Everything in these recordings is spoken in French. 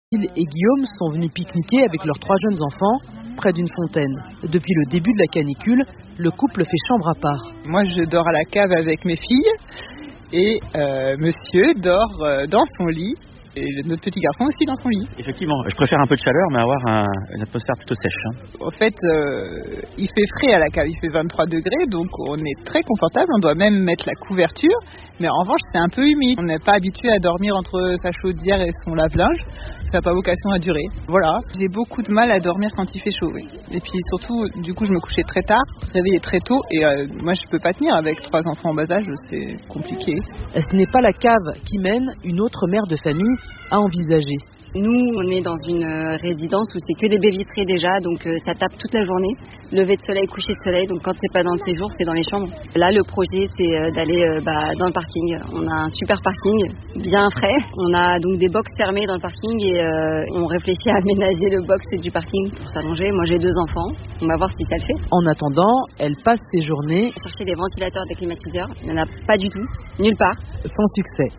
Cécile et Guillaume sont venus pique-niquer avec leurs 3 jeunes enfants près d'une fontaine. Depuis le début de la canicule, le couple fait chambre à part. Moi, je dors à la cave avec mes filles et monsieur dort dans son lit. Et notre petit garçon aussi dans son lit. Effectivement, je préfère un peu de chaleur, mais avoir une atmosphère plutôt sèche. En fait, il fait frais à la cave, il fait 23 degrés, donc on est très confortable. On doit même mettre la couverture, mais en revanche, c'est un peu humide. On n'est pas habitué à dormir entre sa chaudière et son lave-linge. Ça n'a pas vocation à durer. Voilà, j'ai beaucoup de mal à dormir quand il fait chaud. Oui. Et puis surtout, du coup, je me couchais très tard, réveillais très tôt, et moi, je peux pas tenir avec 3 enfants en bas âge, c'est compliqué. Ce n'est pas la cave qui mène une autre mère de famille à envisager. Nous, on est dans une résidence où c'est que des baies vitrées déjà, donc ça tape toute la journée. Lever de soleil, coucher de soleil, donc quand c'est pas dans le séjour, c'est dans les chambres. Là, le projet, c'est d'aller dans le parking. On a un super parking, bien frais. On a donc des box fermées dans le parking et on réfléchit à aménager le box du parking pour s'allonger. Moi, j'ai 2 enfants. On va voir si ça le fait. En attendant, elle passe ses journées Chercher des ventilateurs, des climatiseurs. Il n'y en a pas du tout, nulle part. sans succès.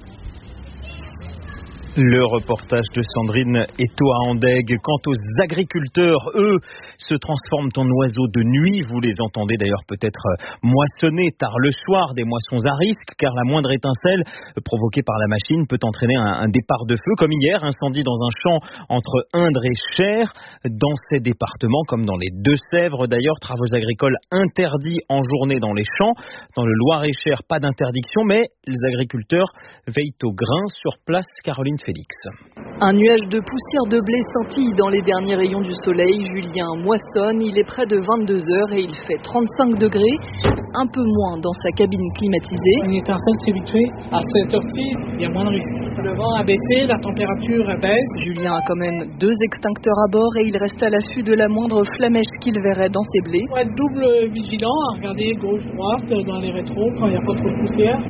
Le reportage de Sandrine Eto à Andeg. Quant aux agriculteurs, eux, se transforment en oiseaux de nuit. Vous les entendez d'ailleurs peut-être moissonner tard le soir, des moissons à risque, car la moindre étincelle provoquée par la machine peut entraîner un départ de feu, comme hier, incendie dans un champ entre Indre et Cher. Dans ces départements, comme dans les Deux-Sèvres d'ailleurs, travaux agricoles interdits en journée dans les champs. Dans le Loir-et-Cher, pas d'interdiction, mais les agriculteurs veillent au grain. Sur place, Caroline Félix. Un nuage de poussière de blé scintille dans les derniers rayons du soleil. Julien moissonne, il est près de 22 heures et il fait 35 degrés, un peu moins dans sa cabine climatisée. Une étincelle s'évitue à cette heure-ci, il y a moins de risques. Le vent a baissé, la température baisse. Julien a quand même 2 extincteurs à bord et il reste à l'affût de la moindre flamèche qu'il verrait dans ses blés. Il faut être double vigilant à regarder gauche-droite dans les rétros quand il n'y a pas trop de poussière.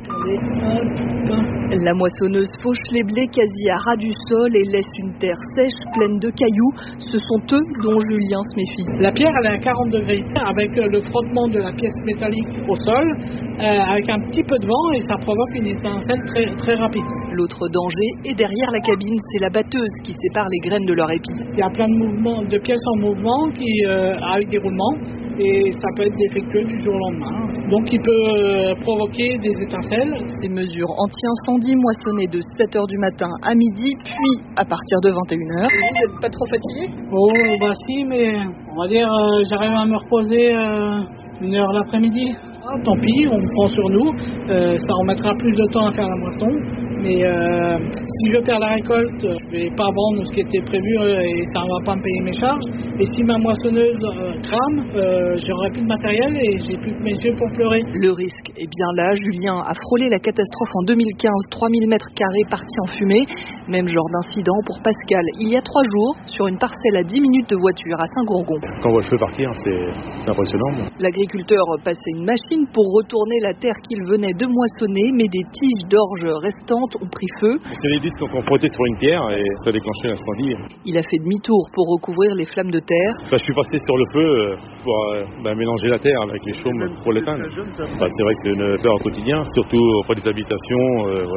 La moissonneuse fauche les blés quasi à ras du sol et laisse une terre sèche pleine de cailloux. Ce sont eux dont Julien se méfie. La pierre, elle est à 40 degrés avec le frottement de la pièce métallique au sol, avec un petit peu de vent et ça provoque une étincelle très, très rapide. L'autre danger est derrière la cabine, c'est la batteuse qui sépare les graines de leur épi. Il y a plein de mouvements, de pièces en mouvement avec des roulements. Et ça peut être défectueux du jour au lendemain. Donc il peut provoquer des étincelles. Ces mesures anti-incendie moissonnées de 7h du matin à midi, puis à partir de 21h. Vous n'êtes pas trop fatigué ? Oh bah si, mais on va dire j'arrive à me reposer 1 heure l'après-midi. Ah, tant pis, on prend sur nous. Ça remettra plus de temps à faire la moisson. Mais si je perds la récolte, je vais pas vendre ce qui était prévu et ça ne va pas me payer mes charges. Et si ma moissonneuse crame, j'aurai plus de matériel et j'ai plus que mes yeux pour pleurer. Le risque est bien là. Julien a frôlé la catastrophe en 2015, 3000 mètres carrés partis en fumée. Même genre d'incident pour Pascal il y a 3 jours sur une parcelle à 10 minutes de voiture à Saint-Gourgon. Quand on voit le feu partir, c'est impressionnant. L'agriculteur passait une machine pour retourner la terre qu'il venait de moissonner, mais des tiges d'orge restantes ont pris feu. C'est des disques qu'on frottait sur une pierre et ça a déclenché l'incendie. Il a fait demi-tour pour recouvrir les flammes de terre. Je suis passé sur le feu pour mélanger la terre avec les chaumes pour l'éteindre. C'est vrai que c'est une peur au quotidien, surtout auprès des habitations.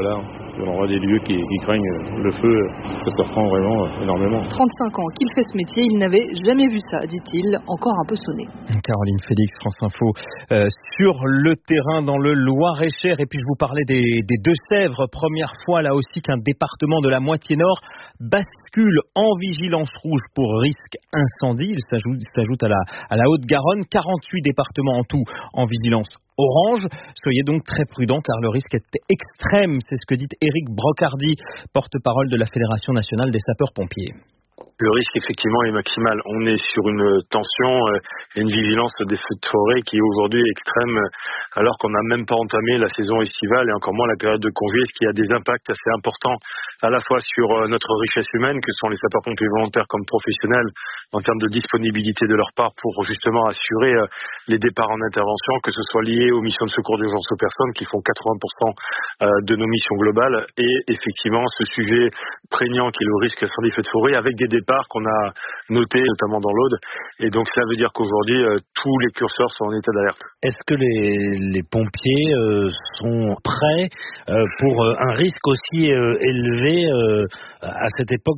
On voit des lieux qui craignent le feu, ça se reprend vraiment énormément. 35 ans qu'il fait ce métier, il n'avait jamais vu ça, dit-il, encore un peu sonné. Caroline Félix, France Info, sur le terrain dans le Loir-et-Cher. Et puis je vous parlais des Deux-Sèvres. Première fois là aussi qu'un département de la moitié nord bascule en vigilance rouge pour risque incendie. Il s'ajoute à la Haute-Garonne. 48 départements en tout en vigilance orange. Soyez donc très prudents car le risque est extrême. C'est ce que dit Éric Brocardi, porte-parole de la Fédération nationale des sapeurs-pompiers. Le risque, effectivement, est maximal. On est sur une tension et une vigilance des feux de forêt qui est aujourd'hui extrême, alors qu'on n'a même pas entamé la saison estivale et encore moins la période de congé, ce qui a des impacts assez importants à la fois sur notre richesse humaine, que sont les sapeurs-pompiers volontaires comme professionnels, en termes de disponibilité de leur part pour justement assurer les départs en intervention, que ce soit lié aux missions de secours d'urgence aux personnes qui font 80% de nos missions globales, et effectivement ce sujet prégnant qui est le risque incendie feu de forêt avec des départs qu'on a notés notamment dans l'Aude, et donc ça veut dire qu'aujourd'hui tous les curseurs sont en état d'alerte. Est-ce que les pompiers sont prêts pour un risque aussi élevé à cette époque de l'année ?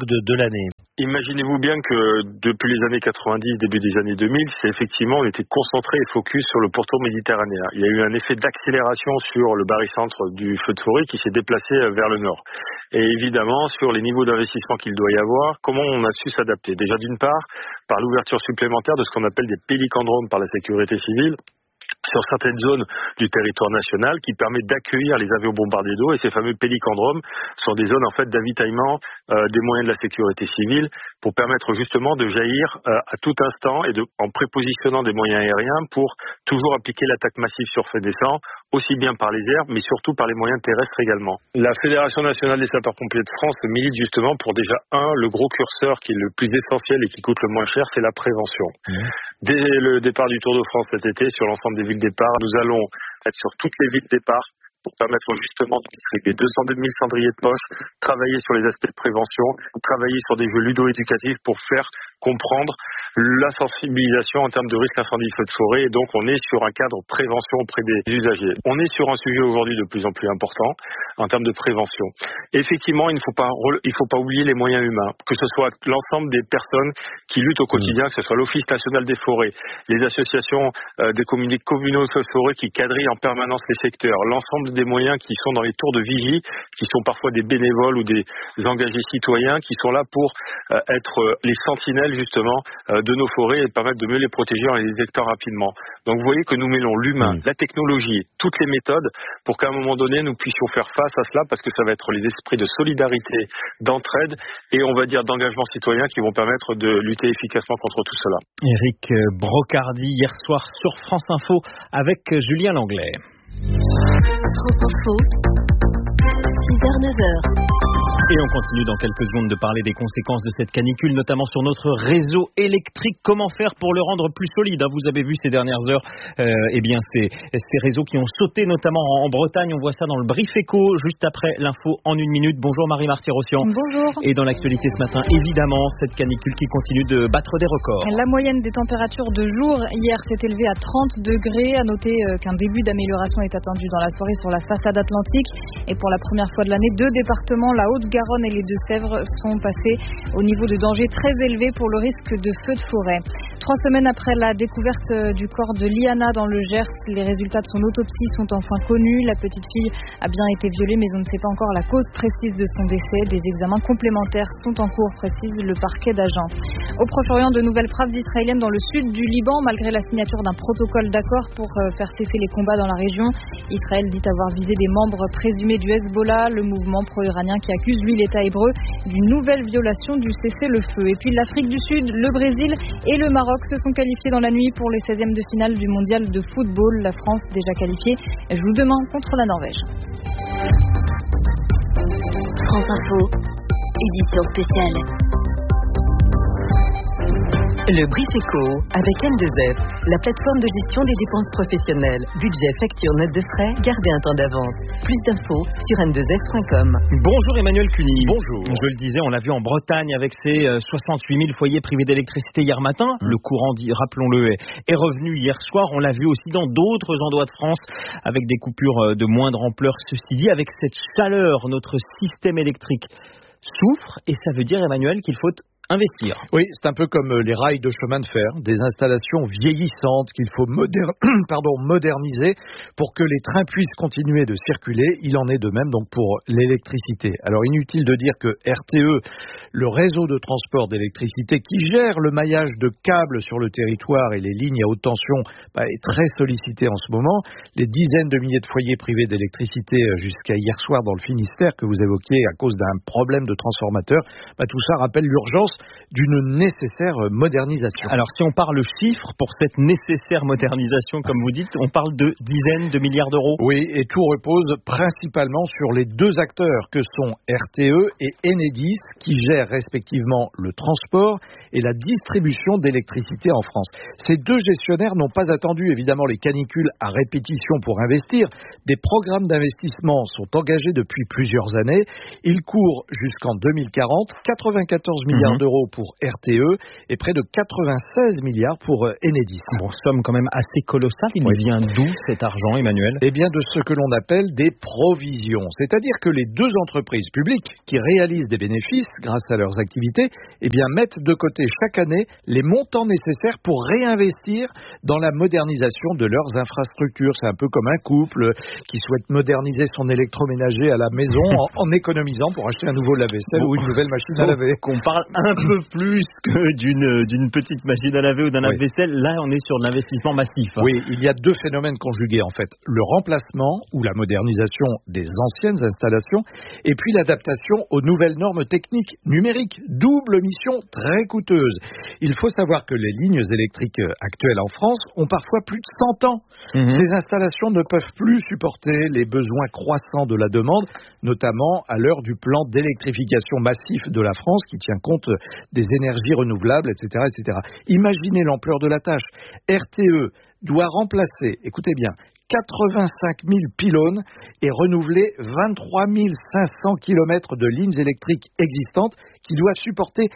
Imaginez-vous bien que depuis les années 90, début des années 2000, c'est effectivement, on était concentré et focus sur le pourtour méditerranéen. Il y a eu un effet d'accélération sur le barycentre du feu de forêt qui s'est déplacé vers le nord. Et évidemment, sur les niveaux d'investissement qu'il doit y avoir, comment on a su s'adapter? Déjà d'une part, par l'ouverture supplémentaire de ce qu'on appelle des pélicandromes par la sécurité civile, sur certaines zones du territoire national qui permet d'accueillir les avions bombardiers d'eau, et ces fameux pélicandromes sont des zones en fait d'avitaillement des moyens de la sécurité civile pour permettre justement de jaillir à tout instant et en prépositionnant des moyens aériens pour toujours appliquer l'attaque massive sur fait descend, aussi bien par les airs mais surtout par les moyens terrestres également. La Fédération nationale des sapeurs-pompiers de France milite justement pour déjà le gros curseur qui est le plus essentiel et qui coûte le moins cher, c'est la prévention. Dès le départ du Tour de France cet été, sur l'ensemble des villes départ, nous allons être sur toutes les villes départ pour permettre justement de distribuer 202 000 cendriers de poche, travailler sur les aspects de prévention, travailler sur des jeux ludo-éducatifs pour faire comprendre la sensibilisation en termes de risque d'incendie feu de forêt. Et donc on est sur un cadre prévention auprès des usagers. On est sur un sujet aujourd'hui de plus en plus important en termes de prévention. Et effectivement, il ne faut pas oublier les moyens humains, que ce soit l'ensemble des personnes qui luttent au quotidien, que ce soit l'Office national des forêts, les associations des communaux de forêt qui quadrillent en permanence les secteurs, l'ensemble des moyens qui sont dans les tours de vigie, qui sont parfois des bénévoles ou des engagés citoyens qui sont là pour être les sentinelles justement de nos forêts et permettre de mieux les protéger en les détectant rapidement. Donc vous voyez que nous mêlons l'humain, la technologie, toutes les méthodes pour qu'à un moment donné nous puissions faire face à cela, parce que ça va être les esprits de solidarité, d'entraide et on va dire d'engagement citoyen qui vont permettre de lutter efficacement contre tout cela. Éric Brocardi hier soir sur France Info avec Julien Langlais. France Info, 6h, 9h. Et on continue dans quelques secondes de parler des conséquences de cette canicule, notamment sur notre réseau électrique. Comment faire pour le rendre plus solide? Vous avez vu ces dernières heures, ces réseaux qui ont sauté, notamment en Bretagne. On voit ça dans le Brief Éco, juste après l'info en 1 minute. Bonjour Marie-Marty Rossian. Bonjour. Et dans l'actualité ce matin, évidemment, cette canicule qui continue de battre des records. La moyenne des températures de jour hier s'est élevée à 30 degrés. À noter qu'un début d'amélioration est attendu dans la soirée sur la façade atlantique. Et pour la première fois de l'année, 2 départements, la Haute-Garonne et les Deux-Sèvres, sont passés au niveau de danger très élevé pour le risque de feu de forêt. 3 semaines après la découverte du corps de Liana dans le Gers, les résultats de son autopsie sont enfin connus. La petite fille a bien été violée, mais on ne sait pas encore la cause précise de son décès. Des examens complémentaires sont en cours, précise le parquet d'Agen. Au Proche-Orient, de nouvelles frappes israéliennes dans le sud du Liban, malgré la signature d'un protocole d'accord pour faire cesser les combats dans la région. Israël dit avoir visé des membres présumés du Hezbollah, le mouvement pro-iranien qui accuse lui l'État hébreu d'une nouvelle violation du cessez-le-feu. Et puis l'Afrique du Sud, le Brésil et le Maroc se sont qualifiés dans la nuit pour les 16e de finale du mondial de football. La France, déjà qualifiée, joue demain contre la Norvège. France Info, édition spéciale. Le Brief Éco avec N2F, la plateforme de gestion des dépenses professionnelles. Budget, facture, note de frais, gardez un temps d'avance. Plus d'infos sur n2f.com. Bonjour Emmanuel Cuny. Bonjour. Je le disais, on l'a vu en Bretagne avec ses 68 000 foyers privés d'électricité hier matin. Le courant, rappelons-le, est revenu hier soir. On l'a vu aussi dans d'autres endroits de France avec des coupures de moindre ampleur. Ceci dit, avec cette chaleur, notre système électrique souffre et ça veut dire, Emmanuel, qu'il faut investir. Oui, c'est un peu comme les rails de chemin de fer, des installations vieillissantes qu'il faut moderniser pour que les trains puissent continuer de circuler. Il en est de même donc pour l'électricité. Alors inutile de dire que RTE, le réseau de transport d'électricité qui gère le maillage de câbles sur le territoire et les lignes à haute tension, est très sollicité en ce moment. Les dizaines de milliers de foyers privés d'électricité jusqu'à hier soir dans le Finistère que vous évoquiez à cause d'un problème de transformateur, tout ça rappelle l'urgence d'une nécessaire modernisation. Alors si on parle chiffres pour cette nécessaire modernisation, comme vous dites, on parle de dizaines de milliards d'euros. Oui, et tout repose principalement sur les 2 acteurs que sont RTE et Enedis qui gèrent respectivement le transport et la distribution d'électricité en France. Ces 2 gestionnaires n'ont pas attendu évidemment les canicules à répétition pour investir. Des programmes d'investissement sont engagés depuis plusieurs années. Ils courent jusqu'en 2040, 94 milliards d'euros d'euros pour RTE et près de 96 milliards pour Enedis. Bon, somme quand même assez colossale. Il vient d'où cet argent, Emmanuel ? Eh bien, de ce que l'on appelle des provisions. C'est-à-dire que les deux entreprises publiques qui réalisent des bénéfices grâce à leurs activités, eh bien, mettent de côté chaque année les montants nécessaires pour réinvestir dans la modernisation de leurs infrastructures. C'est un peu comme un couple qui souhaite moderniser son électroménager à la maison en économisant pour acheter un nouveau lave-vaisselle ou une nouvelle machine à laver. Qu'on parle un peu plus que d'une petite machine à laver ou d'un lave-vaisselle. Là, on est sur de l'investissement massif. Oui, il y a deux phénomènes conjugués en fait. Le remplacement ou la modernisation des anciennes installations et puis l'adaptation aux nouvelles normes techniques numériques. Double mission très coûteuse. Il faut savoir que les lignes électriques actuelles en France ont parfois plus de 100 ans. Ces installations ne peuvent plus supporter les besoins croissants de la demande, notamment à l'heure du plan d'électrification massif de la France qui tient compte des énergies renouvelables, etc., etc. Imaginez l'ampleur de la tâche. RTE doit remplacer, écoutez bien, 85 000 pylônes et renouveler 23 500 km de lignes électriques existantes qui doivent supporter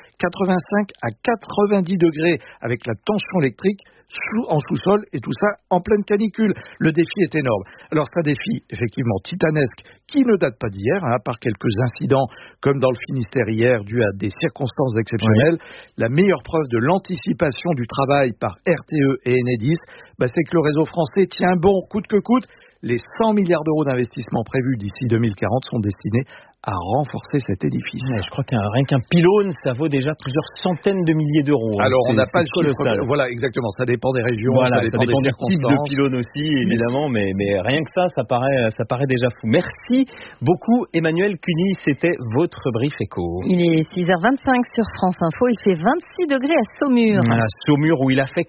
85 à 90 degrés avec la tension électrique en sous-sol et tout ça en pleine canicule. Le défi est énorme. Alors c'est un défi effectivement titanesque qui ne date pas d'hier, à part quelques incidents comme dans le Finistère hier dû à des circonstances exceptionnelles. La meilleure preuve de l'anticipation du travail par RTE et Enedis, c'est que le réseau français tient bon coûte que coûte. Les 100 milliards d'euros d'investissement prévus d'ici 2040 sont destinés à renforcer cet édifice. Je crois qu'un rien qu'un pylône, ça vaut déjà plusieurs centaines de milliers d'euros. Alors on n'a pas le chiffre. Voilà, exactement. Ça dépend des régions, ça dépend des types de pylônes aussi, évidemment. Mais rien que ça paraît déjà fou. Merci beaucoup, Emmanuel Cuny. C'était votre brief éco. Il est 6h25 sur France Info. Il fait 26 degrés à Saumur. À Saumur où il a fait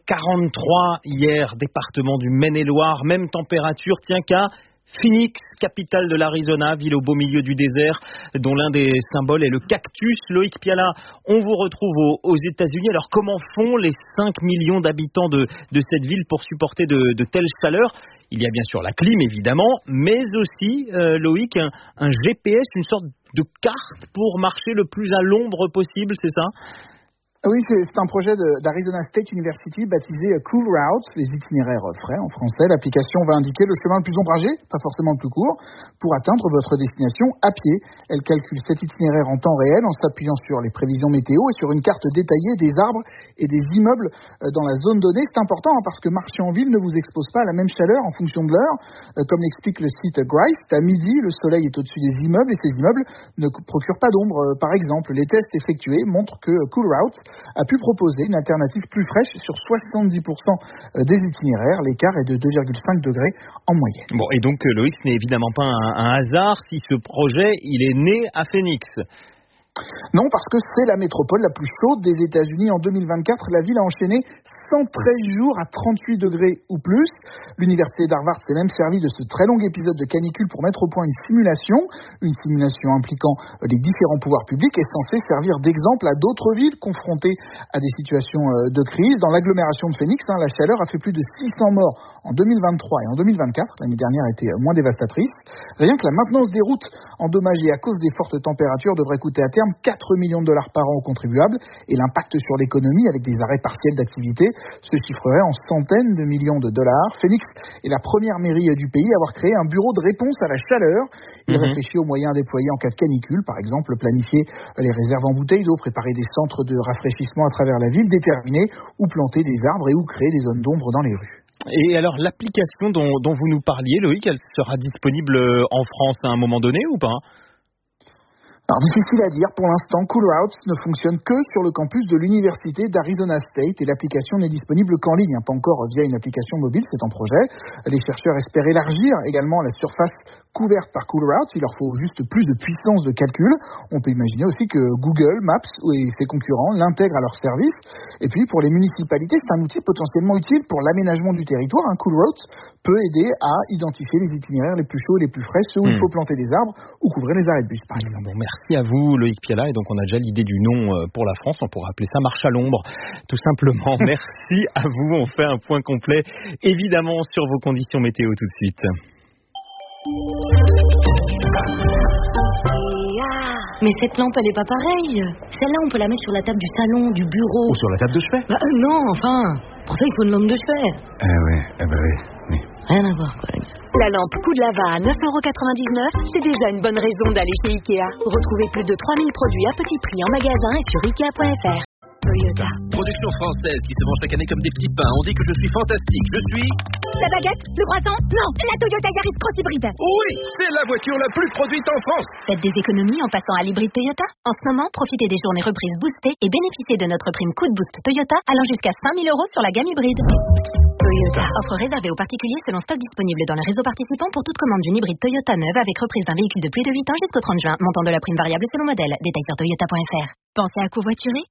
43 hier, département du Maine-et-Loire. Même température, tiens qu'à Phoenix, capitale de l'Arizona, ville au beau milieu du désert, dont l'un des symboles est le cactus. Loïc Piala, on vous retrouve aux États-Unis. Alors comment font les 5 millions d'habitants de cette ville pour supporter de telles chaleurs ? Il y a bien sûr la clim évidemment, mais aussi, Loïc, un GPS, une sorte de carte pour marcher le plus à l'ombre possible, c'est ça ? Oui, c'est un projet d'Arizona State University baptisé Cool Routes, les itinéraires frais en français. L'application va indiquer le chemin le plus ombragé, pas forcément le plus court, pour atteindre votre destination à pied. Elle calcule cet itinéraire en temps réel en s'appuyant sur les prévisions météo et sur une carte détaillée des arbres et des immeubles dans la zone donnée. C'est important parce que marcher en ville ne vous expose pas à la même chaleur en fonction de l'heure. Comme l'explique le site Grist, à midi, le soleil est au-dessus des immeubles et ces immeubles ne procurent pas d'ombre. Par exemple, les tests effectués montrent que Cool Routes a pu proposer une alternative plus fraîche sur 70% des itinéraires. L'écart est de 2,5 degrés en moyenne. Bon, et donc Loïc, ce n'est évidemment pas un hasard si ce projet il est né à Phoenix. Non, parce que c'est la métropole la plus chaude des États-Unis. En 2024, la ville a enchaîné 113 jours à 38 degrés ou plus. L'université d'Harvard s'est même servi de ce très long épisode de canicule pour mettre au point une simulation impliquant les différents pouvoirs publics et censée servir d'exemple à d'autres villes confrontées à des situations de crise. Dans l'agglomération de Phoenix, la chaleur a fait plus de 600 morts en 2023 et en 2024. L'année dernière a été moins dévastatrice. Rien que la maintenance des routes endommagées à cause des fortes températures devrait coûter à terme 4 millions de dollars par an aux contribuables et l'impact sur l'économie avec des arrêts partiels d'activité se chiffrerait en centaines de millions de dollars. Phoenix est la première mairie du pays à avoir créé un bureau de réponse à la chaleur. Il réfléchit aux moyens déployés en cas de canicule, par exemple planifier les réserves en bouteilles d'eau, préparer des centres de rafraîchissement à travers la ville, déterminer où planter des arbres et où créer des zones d'ombre dans les rues. Et alors l'application dont vous nous parliez, Loïc, elle sera disponible en France à un moment donné ou pas ? Alors difficile à dire, pour l'instant, Cool Routes ne fonctionne que sur le campus de l'université d'Arizona State et l'application n'est disponible qu'en ligne, pas encore via une application mobile, c'est en projet. Les chercheurs espèrent élargir également la surface couverte par Cool Routes, il leur faut juste plus de puissance de calcul. On peut imaginer aussi que Google Maps et ses concurrents l'intègrent à leur service. Et puis pour les municipalités, c'est un outil potentiellement utile pour l'aménagement du territoire. Cool Routes peut aider à identifier les itinéraires les plus chauds et les plus frais, ceux où il faut planter des arbres ou couvrir les arrêts de bus, par exemple. Bon, merci à vous, Loïc Piala. Et donc, on a déjà l'idée du nom pour la France. On pourrait appeler ça Marche à l'ombre, tout simplement. Merci à vous. On fait un point complet, évidemment, sur vos conditions météo tout de suite. Mais cette lampe, elle est pas pareille. Celle-là, on peut la mettre sur la table du salon, du bureau. Ou sur la table de chevet. Non, enfin. Pour ça, il faut une lampe de chevet. Oui. Rien à voir, quoi. La lampe coup de lava à 9,99 €, c'est déjà une bonne raison d'aller chez Ikea. Retrouvez plus de 3000 produits à petit prix en magasin et sur Ikea.fr. Toyota. Production française qui se vend chaque année comme des petits pains. On dit que je suis fantastique. Je suis... La baguette? Le croissant? Non, la Toyota Yaris Cross Hybride. Oui, c'est la voiture la plus produite en France. Faites des économies en passant à l'hybride Toyota. En ce moment, profitez des journées reprises boostées et bénéficiez de notre prime coup de boost Toyota allant jusqu'à 5 000 € sur la gamme hybride. Toyota. Offre réservée aux particuliers selon stock disponible dans le réseau participant pour toute commande d'une hybride Toyota neuve avec reprise d'un véhicule de plus de 8 ans jusqu'au 30 juin. Montant de la prime variable selon modèle. Détails sur toyota.fr. Pensez à covoiturer?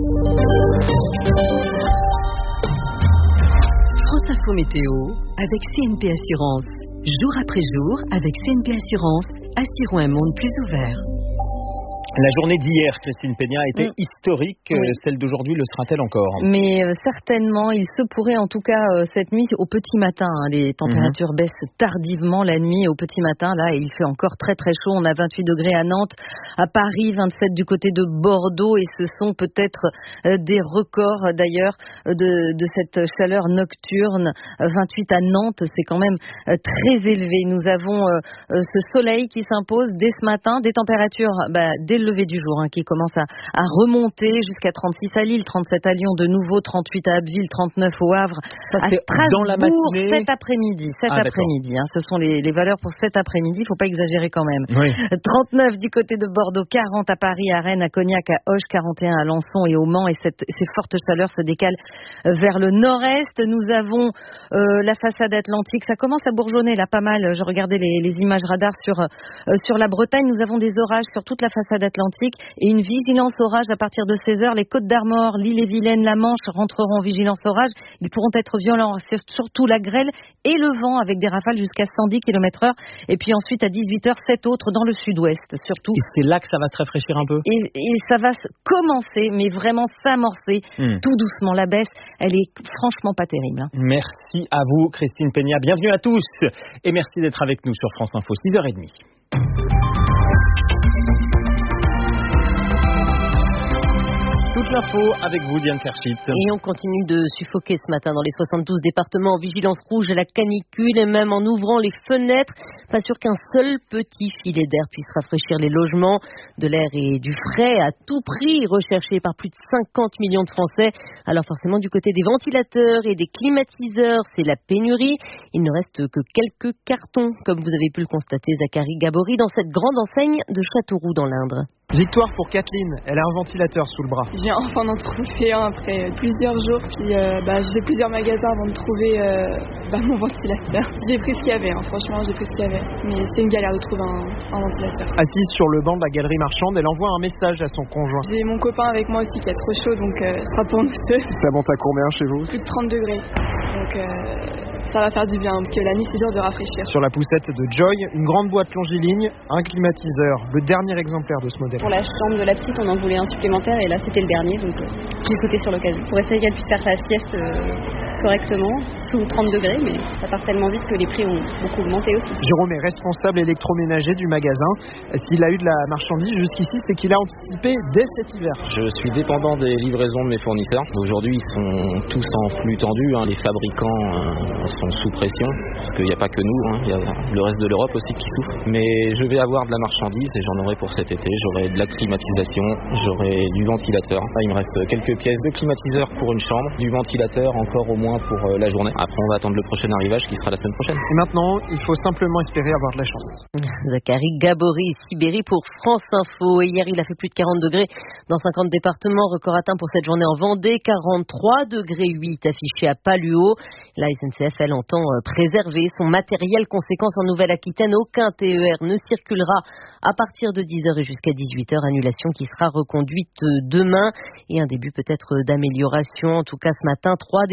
France Info Météo avec CNP Assurance. Jour après jour, avec CNP Assurance, assurons un monde plus ouvert. La journée d'hier, Christine Peña, était historique. Oui. Celle d'aujourd'hui le sera-t-elle encore? Mais certainement, il se pourrait en tout cas cette nuit au petit matin. Les températures baissent tardivement la nuit au petit matin. Là, il fait encore très très chaud. On a 28 degrés à Nantes, à Paris, 27 du côté de Bordeaux. Et ce sont peut-être des records d'ailleurs de cette chaleur nocturne. 28 à Nantes, c'est quand même très élevé. Nous avons ce soleil qui s'impose dès ce matin, des températures dès le lever du jour qui commence à remonter jusqu'à 36 à Lille, 37 à Lyon de nouveau, 38 à Abbeville, 39 au Havre, ça, à Strasbourg dans la matinée. cet après-midi. Ce sont les valeurs pour cet après-midi, il ne faut pas exagérer quand même. Oui. 39 du côté de Bordeaux, 40 à Paris, à Rennes, à Cognac, à Auch, 41 à Alençon et au Mans, et ces fortes chaleurs se décalent vers le nord-est. Nous avons la façade atlantique, ça commence à bourgeonner là pas mal. Je regardais les images radars sur la Bretagne. Nous avons des orages sur toute la façade atlantique et une vigilance orage à partir de 16h. Les Côtes d'Armor, l'Île-et-Vilaine, la Manche rentreront en vigilance orage. Ils pourront être violents, c'est surtout la grêle et le vent avec des rafales jusqu'à 110 km/h. Et puis ensuite à 18h, 7 autres dans le sud-ouest surtout. Et c'est là que ça va se rafraîchir un peu. Et ça va commencer, mais vraiment s'amorcer tout doucement. La baisse, elle est franchement pas terrible. Merci à vous, Christine Peña. Bienvenue à tous et merci d'être avec nous sur France Info, 6h30. Toute l'info avec vous, Diane Ferchit. Et on continue de suffoquer ce matin dans les 72 départements en vigilance rouge à la canicule et même en ouvrant les fenêtres. Pas sûr qu'un seul petit filet d'air puisse rafraîchir les logements. De l'air et du frais à tout prix recherché par plus de 50 millions de Français. Alors forcément du côté des ventilateurs et des climatiseurs, c'est la pénurie. Il ne reste que quelques cartons, comme vous avez pu le constater, Zachary Gabory, dans cette grande enseigne de Châteauroux dans l'Indre. Victoire pour Kathleen, elle a un ventilateur sous le bras. Je viens enfin d'en trouver un après plusieurs jours, puis j'ai fait plusieurs magasins avant de trouver mon ventilateur. J'ai pris ce qu'il y avait, franchement j'ai pris ce qu'il y avait, mais c'est une galère de trouver un ventilateur. Assise sur le banc de la galerie marchande, elle envoie un message à son conjoint. J'ai mon copain avec moi aussi qui a trop chaud, donc ce sera pour nous deux. Ça monte à combien chez vous? Plus de 30 degrés, donc ça va faire du bien, parce que la nuit c'est dur de rafraîchir. Sur la poussette de Joy, une grande boîte longiligne, un climatiseur, le dernier exemplaire de ce modèle. Pour la chambre de la petite, on en voulait un supplémentaire et là c'était le dernier, donc j'ai sauté sur l'occasion. Pour essayer qu'elle puisse faire sa sieste correctement, sous 30 degrés, mais ça part tellement vite que les prix ont beaucoup augmenté aussi. Jérôme est responsable électroménager du magasin. S'il a eu de la marchandise jusqu'ici, c'est qu'il a anticipé dès cet hiver. Je suis dépendant des livraisons de mes fournisseurs. Aujourd'hui, ils sont tous en flux tendu. Les fabricants sont sous pression, parce qu'il n'y a pas que nous, il y a le reste de l'Europe aussi qui souffre. Mais je vais avoir de la marchandise et j'en aurai pour cet été. J'aurai de la climatisation, j'aurai du ventilateur. Là, il me reste quelques pièces de climatiseur pour une chambre, du ventilateur encore au moins pour la journée. Après, on va attendre le prochain arrivage qui sera la semaine prochaine. Et maintenant, il faut simplement espérer avoir de la chance. Zachary Gabory, Sibérie pour France Info. Et hier, il a fait plus de 40 degrés dans 50 départements. Record atteint pour cette journée en Vendée. 43 degrés 8 affichés à Paluau. La SNCF, elle entend préserver son matériel. Conséquence en Nouvelle-Aquitaine, aucun TER ne circulera à partir de 10h et jusqu'à 18h. Annulation qui sera reconduite demain. Et un début peut-être d'amélioration. En tout cas, ce matin, 3 départements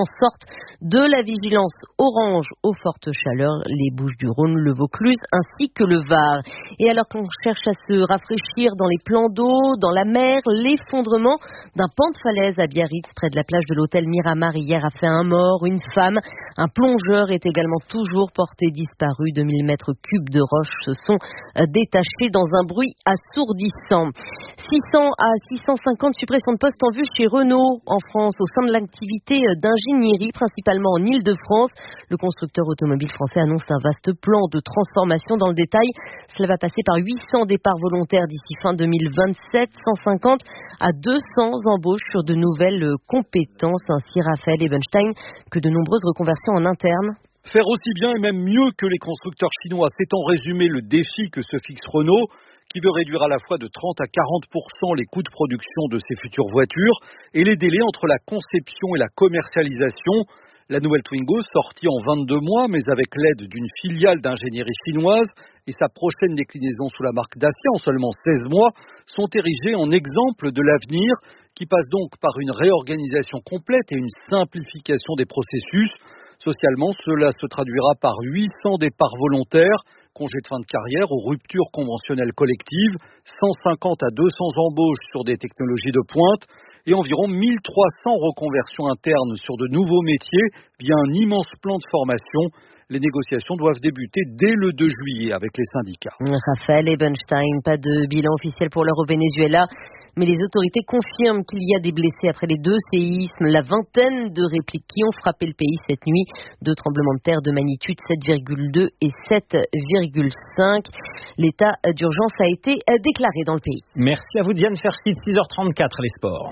départements sortent de la vigilance orange aux fortes chaleurs, les Bouches-du-Rhône, le Vaucluse ainsi que le Var. Et alors qu'on cherche à se rafraîchir dans les plans d'eau, dans la mer, l'effondrement d'un pan de falaise à Biarritz, près de la plage de l'hôtel Miramar hier, a fait un mort, une femme. Un plongeur est également toujours porté disparu. 2000 mètres cubes de roches se sont détachés dans un bruit assourdissant. 600 à 650 suppressions de postes en vue chez Renault en France au sein de l'activité d'ingénierie, principalement en Île-de-France. Le constructeur automobile français annonce un vaste plan de transformation. Dans le détail, cela va passer par 800 départs volontaires d'ici fin 2027, 150 à 200 embauches sur de nouvelles compétences. Ainsi, Raphaël Ebenstein, que de nombreuses reconversions en interne. Faire aussi bien et même mieux que les constructeurs chinois, c'est en résumé le défi que se fixe Renault, qui veut réduire à la fois de 30 à 40% les coûts de production de ses futures voitures et les délais entre la conception et la commercialisation. La nouvelle Twingo, sortie en 22 mois, mais avec l'aide d'une filiale d'ingénierie chinoise et sa prochaine déclinaison sous la marque Dacia en seulement 16 mois, sont érigés en exemple de l'avenir, qui passe donc par une réorganisation complète et une simplification des processus. Socialement, cela se traduira par 800 départs volontaires, congés de fin de carrière ou ruptures conventionnelles collectives, 150 à 200 embauches sur des technologies de pointe et environ 1300 reconversions internes sur de nouveaux métiers via un immense plan de formation. Les négociations doivent débuter dès le 2 juillet avec les syndicats. Raphaël Ebenstein, pas de bilan officiel pour l'heure au Venezuela, mais les autorités confirment qu'il y a des blessés après les 2 séismes, la vingtaine de répliques qui ont frappé le pays cette nuit, 2 tremblements de terre de magnitude 7,2 et 7,5. L'état d'urgence a été déclaré dans le pays. Merci à vous Diane Fersit, 6h34 les sports.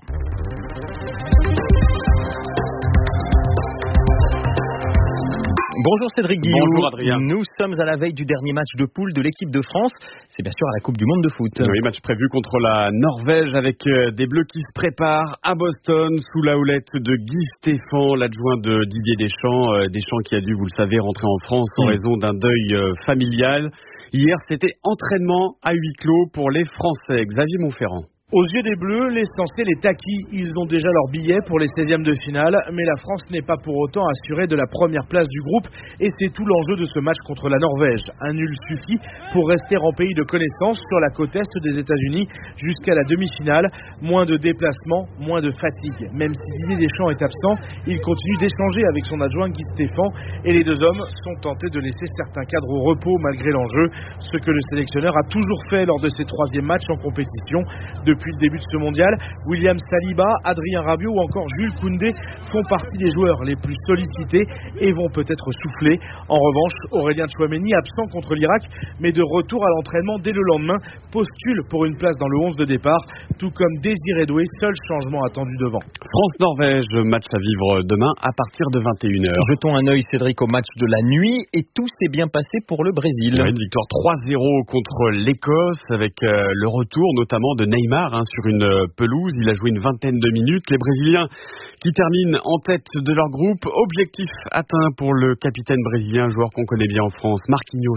Bonjour Cédric Guillaume. Bonjour Adrien. Nous sommes à la veille du dernier match de poule de l'équipe de France. C'est bien sûr à la Coupe du Monde de foot. Oui, match prévu contre la Norvège avec des Bleus qui se préparent à Boston sous la houlette de Guy Stéphane, l'adjoint de Didier Deschamps. Deschamps qui a dû, vous le savez, rentrer en France en raison d'un deuil familial. Hier, c'était entraînement à huis clos pour les Français. Xavier Montferrand. Aux yeux des Bleus, l'essentiel est acquis. Ils ont déjà leur billet pour les 16e de finale, mais la France n'est pas pour autant assurée de la première place du groupe et c'est tout l'enjeu de ce match contre la Norvège. Un nul suffit pour rester en pays de connaissance sur la côte est des États-Unis jusqu'à la demi-finale. Moins de déplacements, moins de fatigue. Même si Didier Deschamps est absent, il continue d'échanger avec son adjoint Guy Stéphane et les 2 hommes sont tentés de laisser certains cadres au repos malgré l'enjeu, ce que le sélectionneur a toujours fait lors de ses 3e matchs en compétition. Depuis le début de ce mondial, William Saliba, Adrien Rabiot ou encore Jules Koundé font partie des joueurs les plus sollicités et vont peut-être souffler. En revanche, Aurélien Tchouaméni, absent contre l'Irak, mais de retour à l'entraînement dès le lendemain, postule pour une place dans le 11 de départ, tout comme Désiré Doué, seul changement attendu devant. France-Norvège, match à vivre demain à partir de 21h. Jetons un œil, Cédric, au match de la nuit et tout s'est bien passé pour le Brésil. Une victoire 3-0 contre l'Écosse avec le retour notamment de Neymar sur une pelouse. Il a joué une vingtaine de minutes. Les Brésiliens qui terminent en tête de leur groupe. Objectif atteint pour le capitaine brésilien, joueur qu'on connaît bien en France, Marquinhos.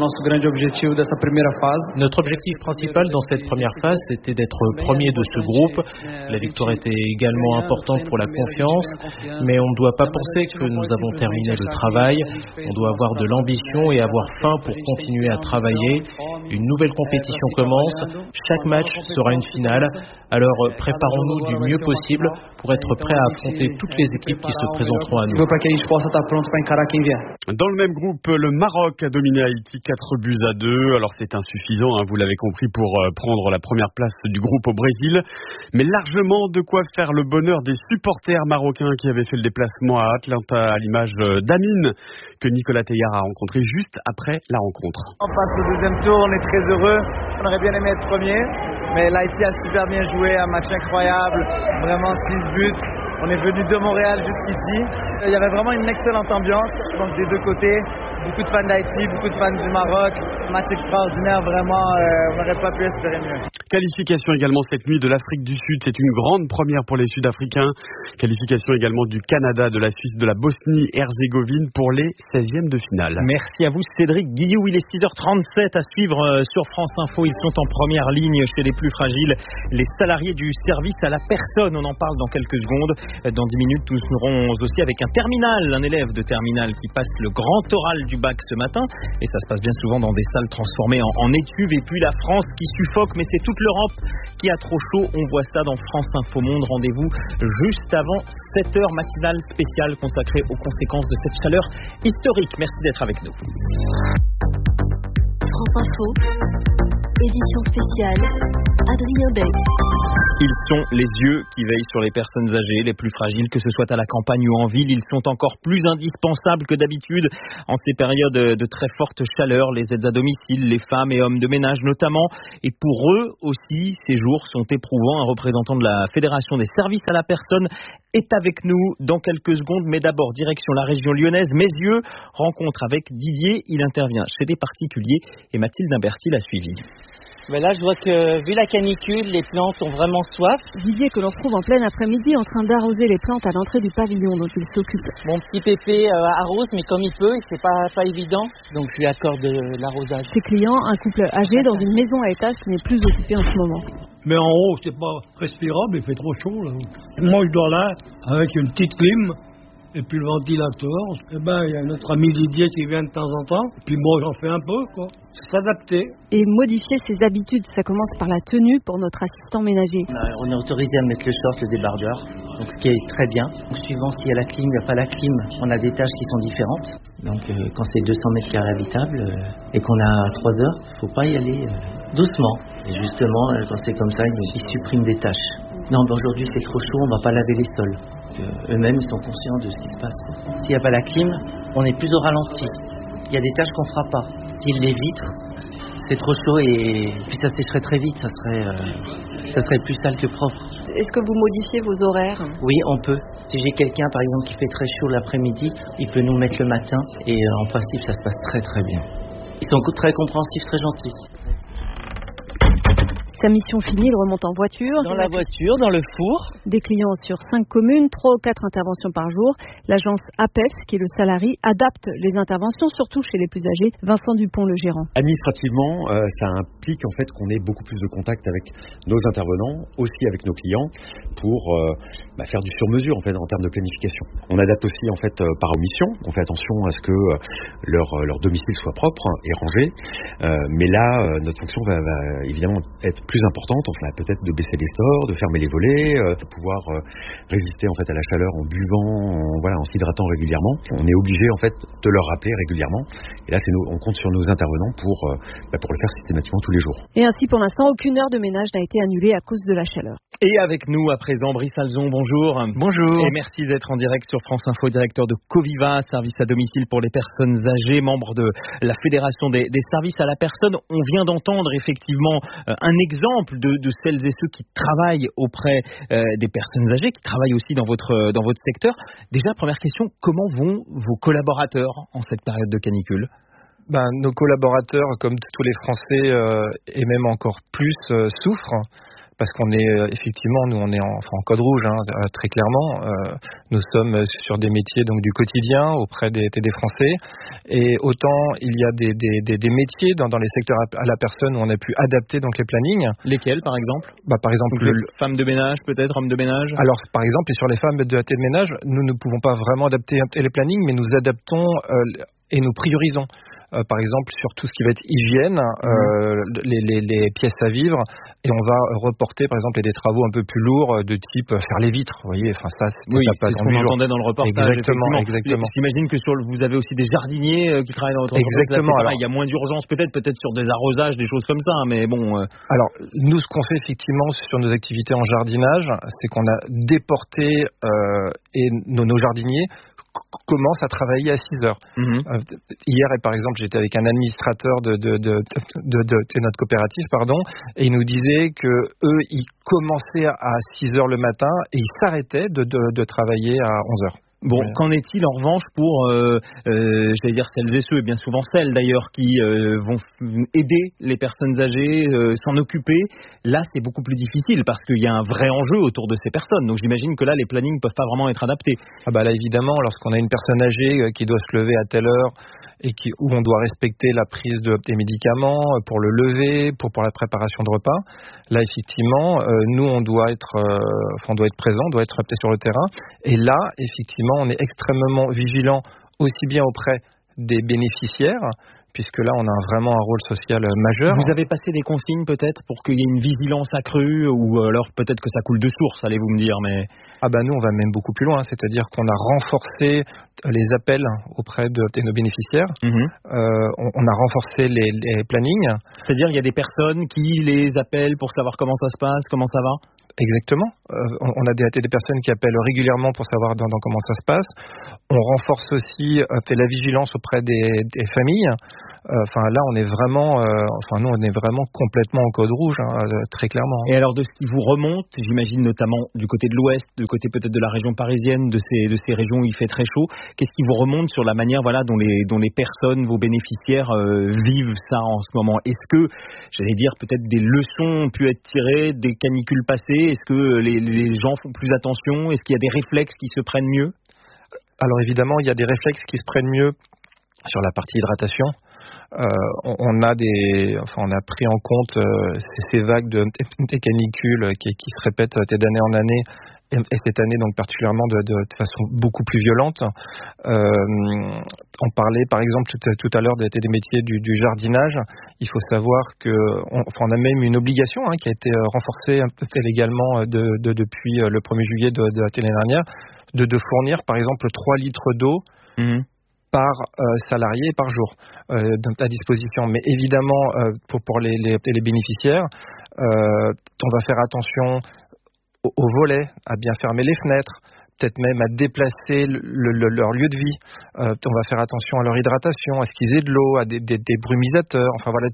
Notre objectif principal dans cette première phase, c'était d'être premier de ce groupe. La victoire était également importante pour la confiance, mais on ne doit pas penser que nous avons terminé le travail. On doit avoir de l'ambition et avoir faim pour continuer à travailler. Une nouvelle compétition commence. Chaque match sera une finale. Alors préparons-nous du mieux possible pour être prêts à affronter toutes les équipes qui se présenteront à nous. Dans le même groupe, le Maroc a dominé Haïti 4-2. Alors c'est insuffisant, vous l'avez compris, pour prendre la première place du groupe au Brésil. Mais largement de quoi faire le bonheur des supporters marocains qui avaient fait le déplacement à Atlanta, à l'image d'Amine, que Nicolas Teilhard a rencontré juste après la rencontre. On passe au deuxième tour, on est très heureux. On aurait bien aimé être premier. Mais l'Haïti a super bien joué, un match incroyable, vraiment 6 buts. On est venu de Montréal jusqu'ici. Il y avait vraiment une excellente ambiance, je pense, des 2 côtés. Beaucoup de fans d'Haïti, beaucoup de fans du Maroc. Match extraordinaire, vraiment, on n'aurait pas pu espérer mieux. Qualification également cette nuit de l'Afrique du Sud. C'est une grande première pour les Sud-Africains. Qualification également du Canada, de la Suisse, de la Bosnie-Herzégovine pour les 16e de finale. Merci à vous Cédric Guillou, il est 6h37 à suivre sur France Info. Ils sont en première ligne chez les plus fragiles, les salariés du service à la personne. On en parle dans quelques secondes. Dans 10 minutes, nous serons aussi avec un élève de terminale qui passe le grand oral du bac ce matin. Et ça se passe bien souvent dans des salles transformées en étuves. Et puis la France qui suffoque, mais c'est toute l'Europe qui a trop chaud. On voit ça dans France Info Monde. Rendez-vous juste avant 7h matinale spéciale consacrée aux conséquences de cette chaleur historique. Merci d'être avec nous. France Info, édition spéciale, Adrien Beck. Ils sont les yeux qui veillent sur les personnes âgées, les plus fragiles, que ce soit à la campagne ou en ville. Ils sont encore plus indispensables que d'habitude en ces périodes de très forte chaleur. Les aides à domicile, les femmes et hommes de ménage notamment. Et pour eux aussi, ces jours sont éprouvants. Un représentant de la Fédération des services à la personne est avec nous dans quelques secondes. Mais d'abord, direction la région lyonnaise. Mes yeux, rencontre avec Didier. Il intervient chez des particuliers et Mathilde Imberti l'a suivi. Mais là, je vois que, vu la canicule, les plantes ont vraiment soif. Didier que l'on retrouve en plein après-midi en train d'arroser les plantes à l'entrée du pavillon dont il s'occupe. Mon petit pépé arrose, mais comme il peut, c'est pas évident. Donc, je lui accorde l'arrosage. Ses clients, un couple âgé dans une maison à étage qui n'est plus occupée en ce moment. Mais en haut, c'est pas respirable, il fait trop chaud, là. Moi, je dors là, avec une petite clim. Et puis le ventilateur, il y a notre ami Didier qui vient de temps en temps. Et puis moi, j'en fais un peu, quoi. S'adapter. Et modifier ses habitudes, ça commence par la tenue pour notre assistant ménager. On est autorisé à mettre le short, le débardeur, donc ce qui est très bien. Donc, suivant s'il y a la clim, il n'y a pas la clim, on a des tâches qui sont différentes. Donc quand c'est 200 mètres carrés habitables et qu'on a 3 heures, il ne faut pas y aller doucement. Et justement, quand c'est comme ça, ils suppriment des tâches. Non, aujourd'hui c'est trop chaud, on ne va pas laver les sols. Eux-mêmes, ils sont conscients de ce qui se passe. S'il n'y a pas la clim, on est plus au ralenti. Il y a des tâches qu'on ne fera pas. S'il les vitres, c'est trop chaud et puis ça sécherait très vite. Ça serait plus sale que propre. Est-ce que vous modifiez vos horaires ? Oui, on peut. Si j'ai quelqu'un, par exemple, qui fait très chaud l'après-midi, il peut nous mettre le matin et en principe, ça se passe très très bien. Ils sont très compréhensifs, très gentils. Sa mission finie, il remonte en voiture. Dans la voiture, dans le four. Des clients sur 5 communes, 3 ou 4 interventions par jour. L'agence APES, qui est le salarié, adapte les interventions, surtout chez les plus âgés. Vincent Dupont, le gérant. Administrativement, ça implique en fait qu'on ait beaucoup plus de contact avec nos intervenants, aussi avec nos clients, pour faire du sur-mesure en fait en termes de planification. On adapte aussi en fait par omission. On fait attention à ce que leur domicile soit propre et rangé. Mais là, notre fonction va évidemment être plus importante, enfin peut-être de baisser les stores, de fermer les volets, de pouvoir résister en fait à la chaleur en buvant, en s'hydratant régulièrement. On est obligé en fait de leur rappeler régulièrement. Et là, on compte sur nos intervenants pour le faire systématiquement tous les jours. Et ainsi, pour l'instant, aucune heure de ménage n'a été annulée à cause de la chaleur. Et avec nous à présent, Brice Alzon, bonjour. Bonjour. Et merci d'être en direct sur France Info, directeur de Coviva, service à domicile pour les personnes âgées, membre de la Fédération des services à la personne. On vient d'entendre effectivement un exemple de celles et ceux qui travaillent auprès des personnes âgées, qui travaillent aussi dans votre secteur. Déjà, première question, comment vont vos collaborateurs en cette période de canicule ? Nos collaborateurs, comme tous les Français, et même encore plus, souffrent. Parce qu'on est effectivement, nous on est en code rouge, très clairement. Nous sommes sur des métiers donc du quotidien auprès des Français. Et autant il y a des métiers dans les secteurs à la personne où on a pu adapter donc les plannings. Lesquels par exemple ? Par exemple femmes de ménage peut-être, hommes de ménage. Alors par exemple, et sur les femmes de ménage, nous ne pouvons pas vraiment adapter les plannings, mais nous adaptons et nous priorisons. Par exemple sur tout ce qui va être hygiène, les pièces à vivre, et on va reporter par exemple des travaux un peu plus lourds de type faire les vitres, vous voyez, ça c'est ce qu'on entendait dans le reportage. Exactement. J'imagine que vous avez aussi des jardiniers qui travaillent dans votre entreprise. Exactement. Alors, il y a moins d'urgence peut-être sur des arrosages, des choses comme ça, mais bon. Alors nous, ce qu'on fait effectivement sur nos activités en jardinage, c'est qu'on a déporté et nos jardiniers commencent à travailler à 6 heures. Hier, par exemple, j'étais avec un administrateur de notre coopérative, et il nous disait que eux, ils commençaient à 6 heures le matin et ils s'arrêtaient de travailler à 11 heures. Bon, qu'en est-il en revanche pour, j'allais dire celles et ceux, et bien souvent celles d'ailleurs, qui vont aider les personnes âgées, s'en occuper. Là, c'est beaucoup plus difficile parce qu'il y a un vrai enjeu autour de ces personnes. Donc j'imagine que là, les plannings peuvent pas vraiment être adaptés. Ah bah là, évidemment, lorsqu'on a une personne âgée qui doit se lever à telle heure et où on doit respecter la prise des médicaments pour le lever, pour la préparation de repas. Là, effectivement, nous, on doit être présent, on doit être peut-être sur le terrain. Et là, effectivement, on est extrêmement vigilant aussi bien auprès des bénéficiaires, puisque là, on a vraiment un rôle social majeur. Vous avez passé des consignes peut-être pour qu'il y ait une vigilance accrue, ou alors peut-être que ça coule de source, allez-vous me dire, mais... Ah bah nous, on va même beaucoup plus loin, c'est-à-dire qu'on a renforcé les appels auprès de nos bénéficiaires. On a renforcé les plannings. C'est-à-dire, il y a des personnes qui les appellent pour savoir comment ça se passe, comment ça va ? Exactement. On a des personnes qui appellent régulièrement pour savoir dans comment ça se passe. On renforce aussi fait la vigilance auprès des familles. Là, on est vraiment, nous, on est vraiment complètement en code rouge, très clairement. Et alors, de ce qui vous remonte, j'imagine notamment du côté de l'Ouest, du côté peut-être de la région parisienne, de ces régions où il fait très chaud, qu'est-ce qui vous remonte sur la manière, dont les personnes, vos bénéficiaires, vivent ça en ce moment ? Est-ce que, j'allais dire, peut-être des leçons ont pu être tirées des canicules passées ? Est-ce que les gens font plus attention ? Est-ce qu'il y a des réflexes qui se prennent mieux ? Alors évidemment, il y a des réflexes qui se prennent mieux sur la partie hydratation. On a pris en compte ces vagues des canicules qui se répètent d'année en année, et cette année donc particulièrement de façon beaucoup plus violente. On parlait par exemple tout à l'heure des métiers du jardinage. Il faut savoir on a même une obligation qui a été renforcée légalement depuis le 1er juillet de l'année dernière, de fournir par exemple 3 litres d'eau par salarié par jour à disposition. Mais évidemment, pour les bénéficiaires, on va faire attention aux volets, à bien fermer les fenêtres, peut-être même à déplacer leur lieu de vie. On va faire attention à leur hydratation, à ce qu'ils aient de l'eau, à des brumisateurs. Enfin voilà,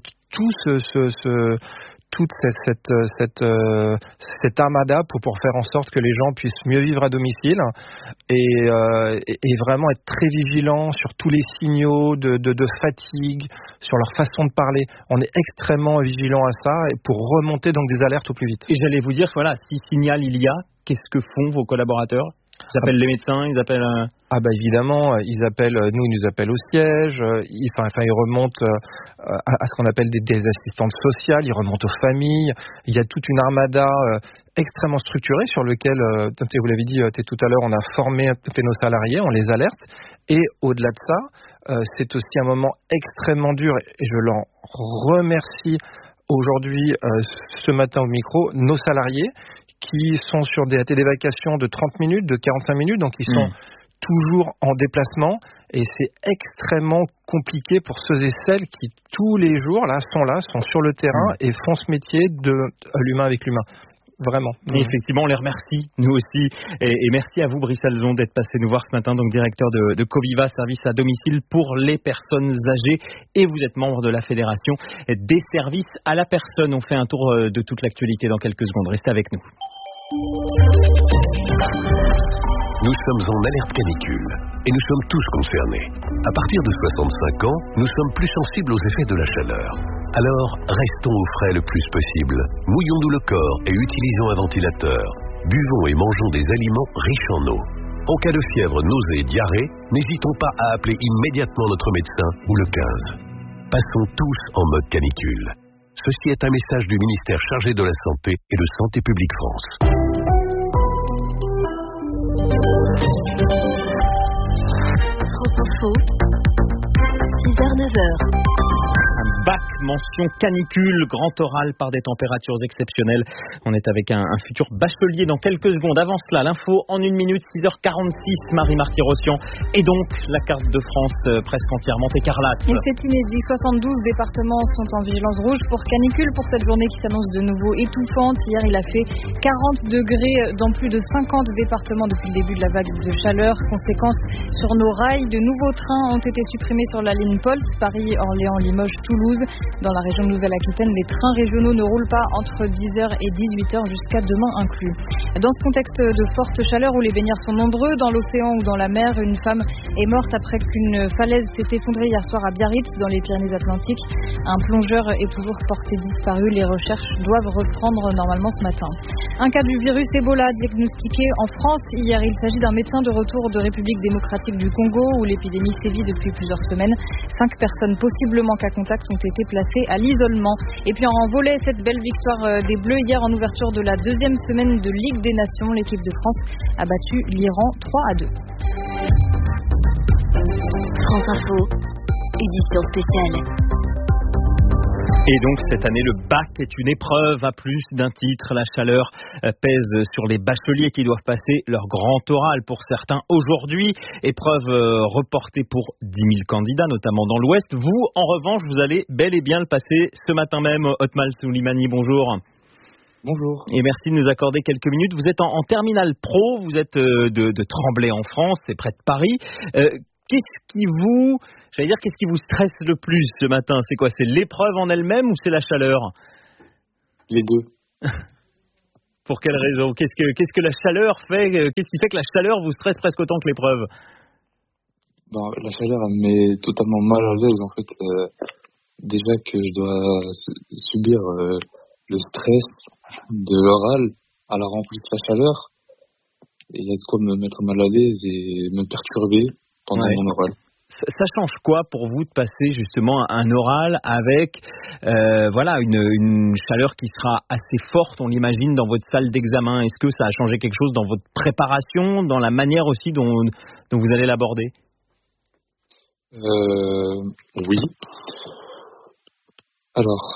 toute cette armada pour faire en sorte que les gens puissent mieux vivre à domicile et vraiment être très vigilants sur tous les signaux de fatigue, sur leur façon de parler. On est extrêmement vigilants à ça et pour remonter donc des alertes au plus vite. Et j'allais vous dire, si signal il y a, qu'est-ce que font vos collaborateurs ? Ils appellent les médecins, ils appellent... Ah bah évidemment, ils nous appellent au siège, ils remontent à ce qu'on appelle des assistantes sociales, ils remontent aux familles. Il y a toute une armada extrêmement structurée sur lequel, vous l'avez dit tout à l'heure, on a formé nos salariés, on les alerte. Et au-delà de ça, c'est aussi un moment extrêmement dur, et je l'en remercie aujourd'hui, ce matin au micro, nos salariés qui sont sur des vacations de 30 minutes, de 45 minutes, donc ils sont toujours en déplacement, et c'est extrêmement compliqué pour ceux et celles qui tous les jours sont sur le terrain et font ce métier de l'humain avec l'humain. Vraiment. Et effectivement, on les remercie, nous aussi. Et merci à vous, Brice Alzon, d'être passé nous voir ce matin, donc directeur de Coviva, service à domicile pour les personnes âgées. Et vous êtes membre de la Fédération des services à la personne. On fait un tour de toute l'actualité dans quelques secondes. Restez avec nous. Nous sommes en alerte canicule et nous sommes tous concernés. À partir de 65 ans, nous sommes plus sensibles aux effets de la chaleur. Alors, restons au frais le plus possible. Mouillons-nous le corps et utilisons un ventilateur. Buvons et mangeons des aliments riches en eau. En cas de fièvre, nausée, diarrhée, n'hésitons pas à appeler immédiatement notre médecin ou le 15. Passons tous en mode canicule. Ceci est un message du ministère chargé de la Santé et de Santé publique France. France Info, 6h-9h. Bac, mention canicule, grand oral par des températures exceptionnelles. On est avec un futur bachelier dans quelques secondes. Avant cela, l'info en 1 minute, 6h46, Marie Marty-Rossian. Et donc, la carte de France presque entièrement écarlate. Et c'est inédit, 72 départements sont en vigilance rouge pour canicule pour cette journée qui s'annonce de nouveau étouffante. Hier, il a fait 40 degrés dans plus de 50 départements depuis le début de la vague de chaleur. Conséquence sur nos rails, de nouveaux trains ont été supprimés sur la ligne POLT, Paris, Orléans, Limoges, Toulouse. Dans la région de Nouvelle-Aquitaine, les trains régionaux ne roulent pas entre 10h et 18h jusqu'à demain inclus. Dans ce contexte de forte chaleur où les baigneurs sont nombreux, dans l'océan ou dans la mer, une femme est morte après qu'une falaise s'est effondrée hier soir à Biarritz, dans les Pyrénées-Atlantiques. Un plongeur est toujours porté disparu. Les recherches doivent reprendre normalement ce matin. Un cas du virus Ebola diagnostiqué en France hier. Il s'agit d'un médecin de retour de République démocratique du Congo où l'épidémie sévit depuis plusieurs semaines. 5 personnes possiblement cas contact ont été placées à l'isolement. Et puis en volley, cette belle victoire des Bleus hier en ouverture de la deuxième semaine de Ligue des Nations. L'équipe de France a battu l'Iran 3-2. France Info, édition spéciale. Et donc cette année, le bac est une épreuve à plus d'un titre. La chaleur pèse sur les bacheliers qui doivent passer leur grand oral pour certains aujourd'hui. Épreuve reportée pour 10 000 candidats, notamment dans l'Ouest. Vous, en revanche, vous allez bel et bien le passer ce matin même. Otman Soulimani, bonjour. Bonjour. Et merci de nous accorder quelques minutes. Vous êtes en terminale pro, vous êtes de Tremblay en France, c'est près de Paris. Qu'est-ce qui vous stresse le plus ce matin? C'est quoi? C'est l'épreuve en elle-même ou c'est la chaleur? Les deux. Pour quelle raison? Qu'est-ce que la chaleur fait? Qu'est-ce qui fait que la chaleur vous stresse presque autant que l'épreuve? La chaleur, elle me met totalement mal à l'aise en fait. Déjà que je dois subir le stress de l'oral, alors en plus la chaleur, il y a de quoi me mettre mal à l'aise et me perturber pendant mon oral. Ça change quoi pour vous de passer justement un oral avec une chaleur qui sera assez forte, on l'imagine, dans votre salle d'examen? Est-ce que ça a changé quelque chose dans votre préparation, dans la manière aussi dont vous allez l'aborder? Oui. Alors...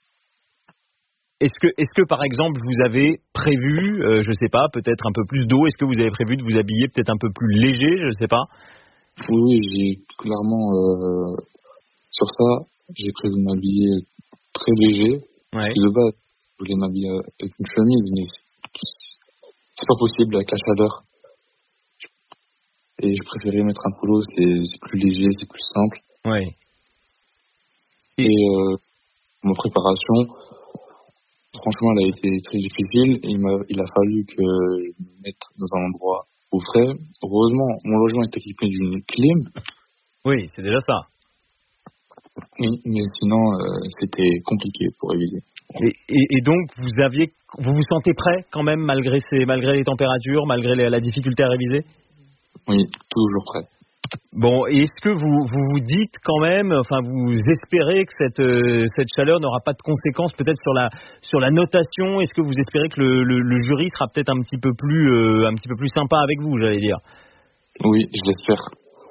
Est-ce que par exemple vous avez prévu, je sais pas, peut-être un peu plus d'eau? Est-ce que vous avez prévu de vous habiller peut-être un peu plus léger, je sais pas? Oui, j'ai clairement sur ça, j'ai prévu de m'habiller très léger. Parce que de base, je voulais m'habiller avec une chemise, mais c'est pas possible avec la chaleur. Et je préférais mettre un polo, c'est plus léger, c'est plus simple. Oui. Et ma préparation, franchement, elle a été très difficile. Il a fallu que je me mette dans un endroit au frais. Heureusement, mon logement est équipé d'une clim. Oui, c'est déjà ça. Oui, mais sinon, c'était compliqué pour réviser. Et donc, vous vous sentez prêt quand même, malgré les températures, malgré la difficulté à réviser? Oui, toujours prêt. Bon, et est-ce que vous dites quand même, enfin vous espérez que cette chaleur n'aura pas de conséquences peut-être sur la notation? Est-ce que vous espérez que le jury sera peut-être un petit peu plus sympa avec vous, j'allais dire? Oui, je l'espère.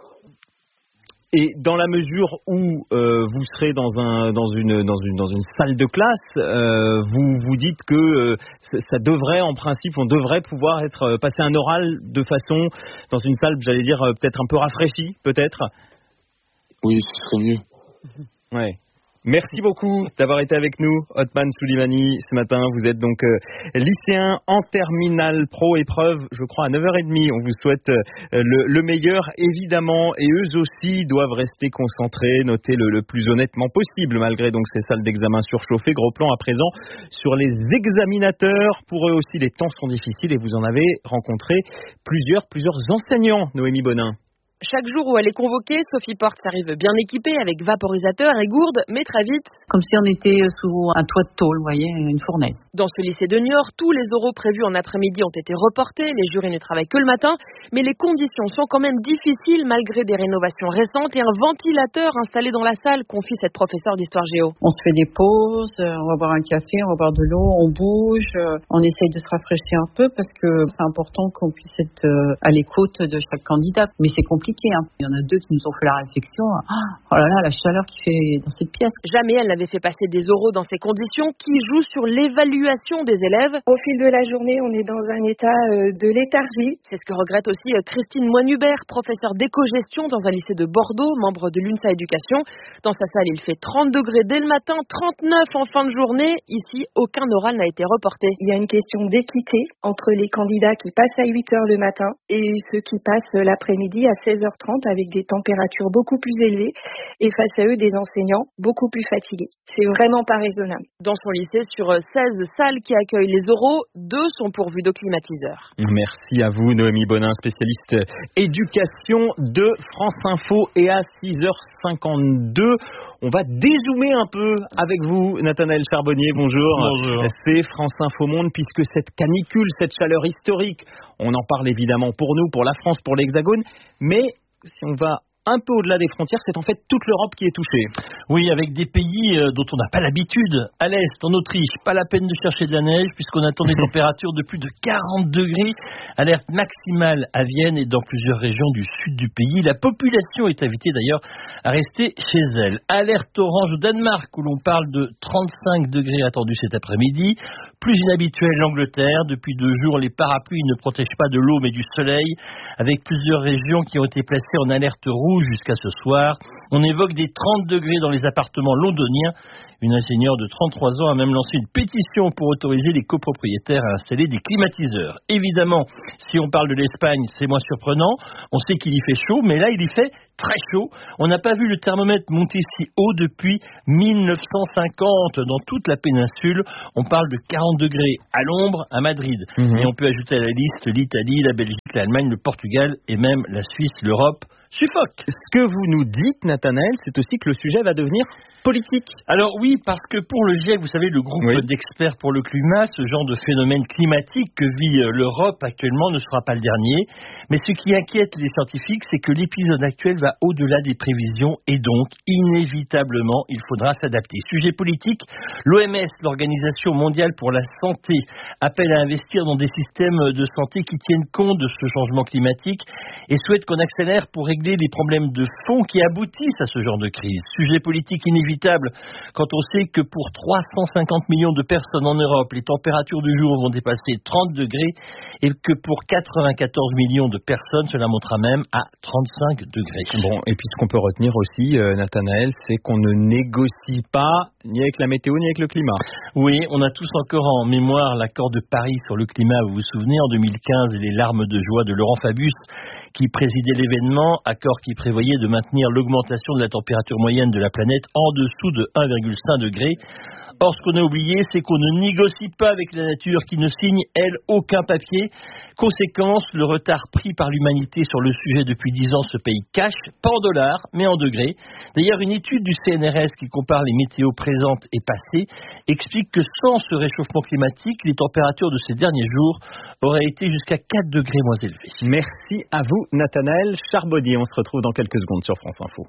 Et dans la mesure où vous serez dans une salle de classe, vous dites que ça devrait, en principe, on devrait pouvoir passer un oral de façon dans une salle, j'allais dire peut-être un peu rafraîchie, peut-être. Oui, ce serait mieux. Ouais. Merci beaucoup d'avoir été avec nous, Otman Soulimani. Ce matin, vous êtes donc lycéen en terminale pro, épreuve, je crois, à 9h30. On vous souhaite le meilleur, évidemment. Et eux aussi doivent rester concentrés, noter le plus honnêtement possible, malgré donc ces salles d'examen surchauffées. Gros plan à présent sur les examinateurs. Pour eux aussi, les temps sont difficiles et vous en avez rencontré plusieurs enseignants, Noémie Bonin. Chaque jour où elle est convoquée, Sophie Porte arrive bien équipée avec vaporisateur et gourde, mais très vite... Comme si on était sous un toit de tôle, vous voyez, une fournaise. Dans ce lycée de Niort, tous les oraux prévus en après-midi ont été reportés, les jurys ne travaillent que le matin, mais les conditions sont quand même difficiles malgré des rénovations récentes et un ventilateur installé dans la salle, confie cette professeure d'histoire géo. On se fait des pauses, on va boire un café, on va boire de l'eau, on bouge, on essaye de se rafraîchir un peu parce que c'est important qu'on puisse être à l'écoute de chaque candidat, mais c'est compliqué. Il y en a 2 qui nous ont fait la réflexion. Oh là là, la chaleur qu'il fait dans cette pièce. Jamais elle n'avait fait passer des oraux dans ces conditions qui jouent sur l'évaluation des élèves. Au fil de la journée, on est dans un état de léthargie. C'est ce que regrette aussi Christine Moine-Hubert, professeure d'éco-gestion dans un lycée de Bordeaux, membre de l'UNSA Éducation. Dans sa salle, il fait 30 degrés dès le matin, 39 en fin de journée. Ici, aucun oral n'a été reporté. Il y a une question d'équité entre les candidats qui passent à 8h le matin et ceux qui passent l'après-midi à 16h. 16h30 avec des températures beaucoup plus élevées et face à eux des enseignants beaucoup plus fatigués. C'est vraiment pas raisonnable. Dans son lycée, sur 16 salles qui accueillent les oraux, 2 sont pourvues de climatiseurs. Merci à vous Noémie Bonin, spécialiste éducation de France Info. Et à 6h52, on va dézoomer un peu avec vous, Nathanaël Charbonnier, bonjour. Bonjour. C'est France Info Monde, puisque cette canicule, cette chaleur historique, on en parle évidemment pour nous, pour la France, pour l'Hexagone, mais si on va un peu au-delà des frontières, c'est en fait toute l'Europe qui est touchée. Oui, avec des pays dont on n'a pas l'habitude. À l'Est, en Autriche, pas la peine de chercher de la neige puisqu'on attend des températures de plus de 40 degrés. Alerte maximale à Vienne et dans plusieurs régions du sud du pays. La population est invitée d'ailleurs à rester chez elle. Alerte orange au Danemark où l'on parle de 35 degrés attendus cet après-midi. Plus inhabituel l'Angleterre. Depuis 2 jours, les parapluies ne protègent pas de l'eau mais du soleil, avec plusieurs régions qui ont été placées en alerte rouge jusqu'à ce soir. On évoque des 30 degrés dans les appartements londoniens. Une ingénieure de 33 ans a même lancé une pétition pour autoriser les copropriétaires à installer des climatiseurs. Évidemment, si on parle de l'Espagne, c'est moins surprenant. On sait qu'il y fait chaud, mais là, il y fait très chaud. On n'a pas vu le thermomètre monter si haut depuis 1950 dans toute la péninsule. On parle de 40 degrés à l'ombre à Madrid. Et on peut ajouter à la liste l'Italie, la Belgique, l'Allemagne, le Portugal et même la Suisse, l'Europe suffoque. Ce que vous nous dites, Nathanaël, c'est aussi que le sujet va devenir politique. Alors oui, parce que pour le GIEC, vous savez, le groupe d'experts pour le climat, ce genre de phénomène climatique que vit l'Europe actuellement ne sera pas le dernier. Mais ce qui inquiète les scientifiques, c'est que l'épisode actuel va au-delà des prévisions et donc, inévitablement, il faudra s'adapter. Sujet politique, l'OMS, l'Organisation mondiale pour la santé, appelle à investir dans des systèmes de santé qui tiennent compte de ce changement climatique et souhaite qu'on accélère pour régler les problèmes de fond qui aboutissent à ce genre de crise. Sujet politique inévitable quand on sait que pour 350 millions de personnes en Europe, les températures du jour vont dépasser 30 degrés et que pour 94 millions de personnes, cela montera même à 35 degrés. Bon, et puis ce qu'on peut retenir aussi, Nathanaël, c'est qu'on ne négocie pas ni avec la météo ni avec le climat. Oui, on a tous encore en mémoire l'accord de Paris sur le climat, vous vous souvenez, en 2015, et les larmes de joie de Laurent Fabius qui présidait l'événement, accord qui prévoyait de maintenir l'augmentation de la température moyenne de la planète en dessous de 1,5 degré. Or, ce qu'on a oublié, c'est qu'on ne négocie pas avec la nature qui ne signe, elle, aucun papier. Conséquence, le retard pris par l'humanité sur le sujet depuis 10 ans se paye cash, pas en dollars, mais en degrés. D'ailleurs, une étude du CNRS qui compare les météos présentes et passées explique que sans ce réchauffement climatique, les températures de ces derniers jours auraient été jusqu'à 4 degrés moins élevées. Merci à vous, Nathanaël Charbonnier. On se retrouve dans quelques secondes sur France Info.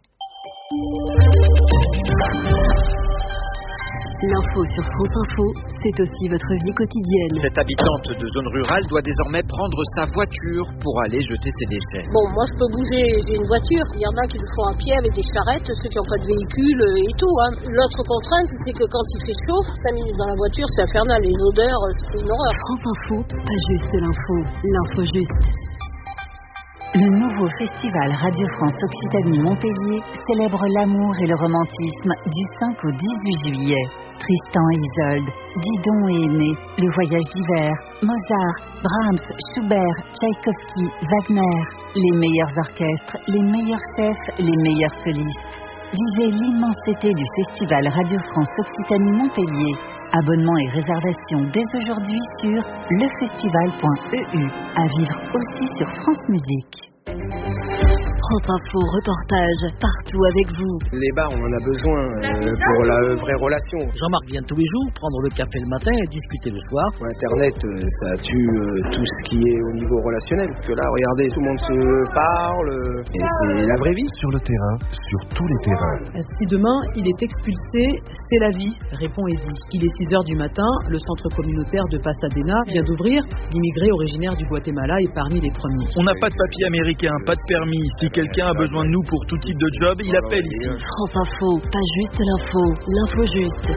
L'info sur France Info, c'est aussi votre vie quotidienne. Cette habitante de zone rurale doit désormais prendre sa voiture pour aller jeter ses déchets. Bon, moi je peux bouger, j'ai une voiture. Il y en a qui le font à pied avec des charrettes, ceux qui n'ont pas de véhicule et tout. L'autre contrainte, c'est que quand il fait chaud, 5 minutes dans la voiture, c'est infernal. Les odeurs, c'est une horreur. France Info, pas juste l'info, l'info juste. Le nouveau festival Radio France Occitanie-Montpellier célèbre l'amour et le romantisme du 5 au 18 juillet. Tristan et Isolde, Didon et Aimé, Le Voyage d'hiver, Mozart, Brahms, Schubert, Tchaïkovski, Wagner, les meilleurs orchestres, les meilleurs chefs, les meilleurs solistes. Vivez l'immensité du festival Radio France Occitanie-Montpellier. Abonnement et réservation dès aujourd'hui sur lefestival.eu. À vivre aussi sur France Musique. France Info, reportage, partout avec vous. Les bars, on en a besoin pour la vraie relation. Jean-Marc vient tous les jours prendre le café le matin et discuter le soir. Internet, ça tue tout ce qui est au niveau relationnel. Parce que là, regardez, tout le monde se parle. Et c'est la vraie vie. Sur le terrain, sur tous les terrains. Si demain, il est expulsé, c'est la vie, répond Eddy. Il est 6h du matin, le centre communautaire de Pasadena vient d'ouvrir. L'immigré originaire du Guatemala est parmi les premiers. On n'a pas de papier américain, pas de permis. Si quelqu'un a besoin de nous pour tout type de job, il appelle ici. France Info, pas juste l'info, l'info juste.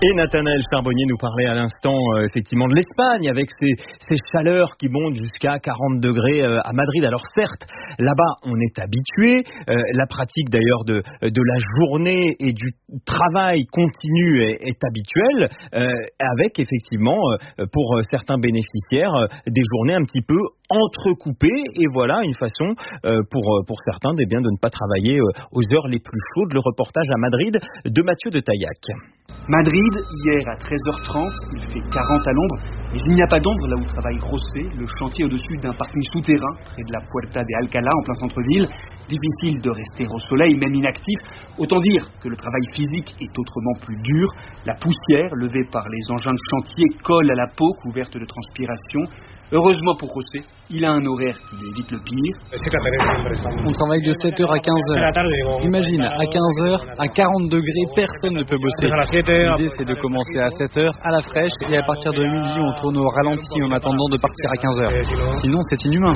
Et Nathanaël Charbonnier nous parlait à l'instant effectivement de l'Espagne avec ces chaleurs qui montent jusqu'à 40 degrés à Madrid. Alors certes, là-bas on est habitué, la pratique d'ailleurs de la journée et du travail continu est habituelle, avec effectivement pour certains bénéficiaires des journées un petit peu entrecoupées, et voilà une façon pour certains de ne pas travailler aux heures les plus chaudes. Le reportage à Madrid de Mathieu de Taillac. Madrid, hier à 13h30, il fait 40 à l'ombre, mais il n'y a pas d'ombre là où travaille José, le chantier au-dessus d'un parking souterrain, près de la Puerta de Alcalá, en plein centre-ville. Difficile de rester au soleil, même inactif. Autant dire que le travail physique est autrement plus dur. La poussière, levée par les engins de chantier, colle à la peau, couverte de transpiration. Heureusement pour José, il a un horaire qui lui évite le pire. On travaille de 7h à 15h. Imagine, à 15h, à 40 degrés, personne ne peut bosser. L'idée, c'est de commencer à 7h, à la fraîche, et à partir de midi, on tourne au ralenti en attendant de partir à 15h. Sinon, c'est inhumain.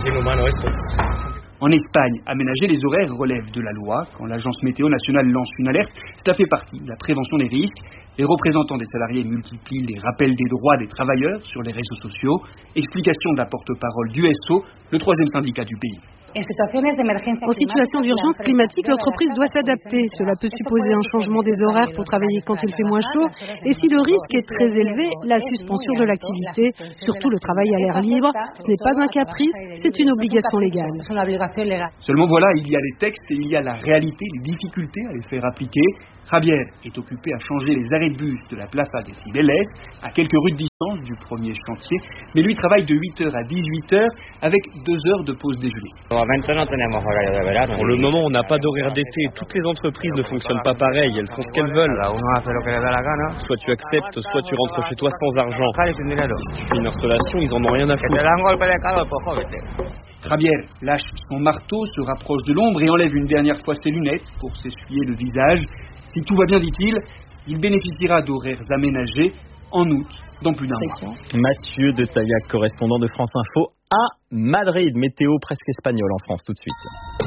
En Espagne, aménager les horaires relève de la loi. Quand l'agence météo nationale lance une alerte, cela fait partie de la prévention des risques. Les représentants des salariés multiplient les rappels des droits des travailleurs sur les réseaux sociaux. Explication de la porte-parole du SO, le troisième syndicat du pays. En situation d'urgence climatique, l'entreprise doit s'adapter. Cela peut supposer un changement des horaires pour travailler quand il fait moins chaud. Et si le risque est très élevé, la suspension de l'activité, surtout le travail à l'air libre. Ce n'est pas un caprice, c'est une obligation légale. Seulement voilà, il y a les textes et il y a la réalité, les difficultés à les faire appliquer. Javier est occupé à changer les arrêts de bus de la Plaza de Cibeles, à quelques rues de distance du premier chantier, mais lui travaille de 8h à 18h avec 2 heures de pause déjeuner. Pour le moment, on n'a pas d'horaire d'été. Toutes les entreprises ne fonctionnent pas pareil, elles font ce qu'elles veulent. Soit tu acceptes, soit tu rentres chez toi sans argent. Si tu fais une installation, ils en ont rien à foutre. Javier lâche son marteau, se rapproche de l'ombre et enlève une dernière fois ses lunettes pour s'essuyer le visage. Si tout va bien, dit-il, il bénéficiera d'horaires aménagés en août, dans plus d'un mois. Mathieu de Taillac, correspondant de France Info à Madrid. Météo presque espagnole en France, tout de suite.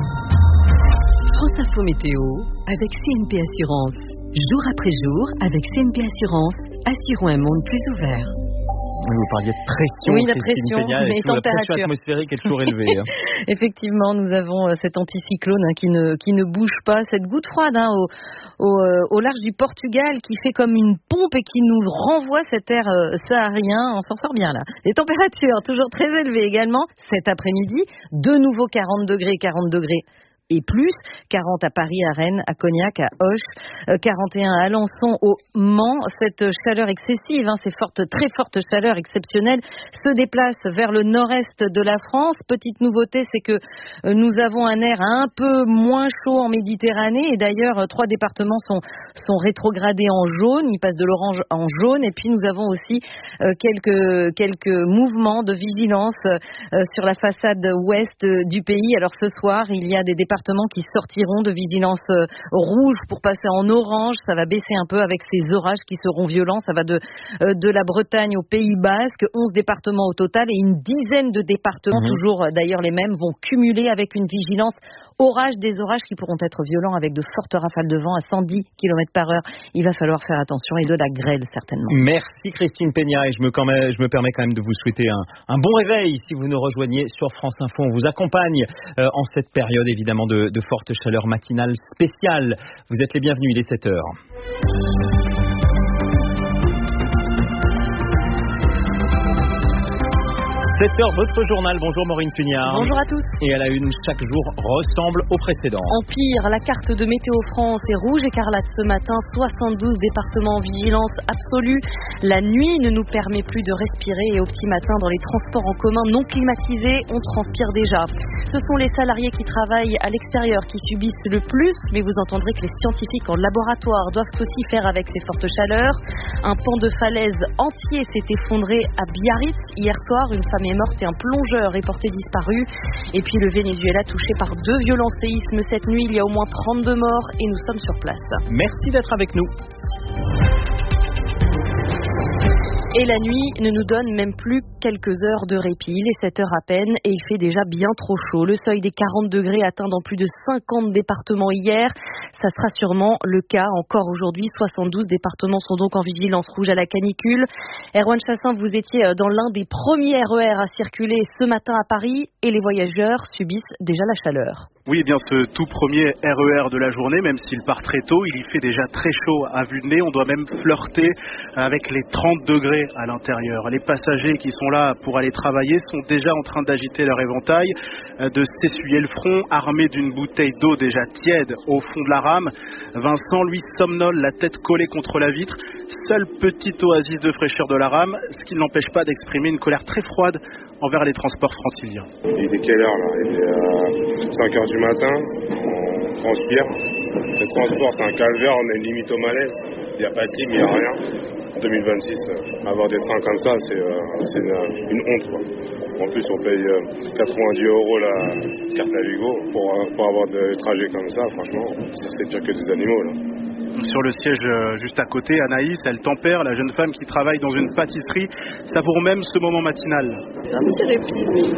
France Info Météo avec CNP Assurance. Jour après jour, avec CNP Assurance, assurons un monde plus ouvert. Vous parliez de pression. Oui, la pression, les températures. La pression atmosphérique est toujours élevée. Effectivement, nous avons cet anticyclone qui ne bouge pas, cette goutte froide au large du Portugal qui fait comme une pompe et qui nous renvoie cet air saharien. On s'en sort bien là. Les températures toujours très élevées également. Cet après-midi, de nouveau 40 degrés et plus, 40 à Paris, à Rennes, à Cognac, à Auch, 41 à Alençon, au Mans. Cette chaleur excessive, ces très fortes chaleurs exceptionnelles se déplacent vers le nord-est de la France. Petite nouveauté, c'est que nous avons un air un peu moins chaud en Méditerranée et d'ailleurs 3 départements sont rétrogradés en jaune, ils passent de l'orange en jaune et puis nous avons aussi quelques mouvements de vigilance sur la façade ouest du pays. Alors ce soir, il y a des départements qui sortiront de vigilance rouge pour passer en orange. Ça va baisser un peu avec ces orages qui seront violents. Ça va de la Bretagne au Pays Basque, 11 départements au total et une dizaine de départements, toujours d'ailleurs les mêmes, vont cumuler avec une vigilance orage, des orages qui pourront être violents avec de fortes rafales de vent à 110 km/h. Il va falloir faire attention et de la grêle certainement. Merci Christine Peña et je me permets quand même de vous souhaiter un bon réveil si vous nous rejoignez sur France Info. On vous accompagne en cette période évidemment de forte chaleur matinale spéciale. Vous êtes les bienvenus, il est 7h. 7h, votre journal. Bonjour Maureen Sugnard. Bonjour à tous. Et à la une, chaque jour ressemble au précédent. Empire, la carte de Météo France est rouge écarlate ce matin. 72 départements en vigilance absolue. La nuit ne nous permet plus de respirer et au petit matin dans les transports en commun non climatisés, on transpire déjà. Ce sont les salariés qui travaillent à l'extérieur qui subissent le plus, mais vous entendrez que les scientifiques en laboratoire doivent aussi faire avec ces fortes chaleurs. Un pan de falaise entier s'est effondré à Biarritz hier soir. Une femme est morte et un plongeur est porté disparu. Et puis le Venezuela touché par 2 violents séismes cette nuit. Il y a au moins 32 morts et nous sommes sur place. Merci d'être avec nous. Et la nuit ne nous donne même plus quelques heures de répit. Il est 7 heures à peine et il fait déjà bien trop chaud. Le seuil des 40 degrés atteint dans plus de 50 départements hier. Ça sera sûrement le cas encore aujourd'hui. 72 départements sont donc en vigilance rouge à la canicule. Erwan Chassin, vous étiez dans l'un des premiers RER à circuler ce matin à Paris et les voyageurs subissent déjà la chaleur. Oui, eh bien ce tout premier RER de la journée, même s'il part très tôt, il y fait déjà très chaud à vue de nez. On doit même flirter avec les 30 degrés à l'intérieur. Les passagers qui sont là pour aller travailler sont déjà en train d'agiter leur éventail, de s'essuyer le front, armés d'une bouteille d'eau déjà tiède au fond de la rame. Vincent, lui, somnole, la tête collée contre la vitre. Seule petite oasis de fraîcheur de la rame, ce qui ne l'empêche pas d'exprimer une colère très froide envers les transports franciliens. Il est quelle heure là? Il est à 5h du matin, on transpire. Le transport c'est un calvaire, on est limite au malaise. Il n'y a pas de clim, il n'y a rien. En 2026, avoir des trains comme ça, c'est une honte, quoi. En plus, on paye 90 € la carte Navigo pour avoir des trajets comme ça. Franchement, c'est pire que des animaux, là. Sur le siège juste à côté, Anaïs, elle tempère, la jeune femme qui travaille dans une pâtisserie, savoure même ce moment matinal. C'est un petit répit, mais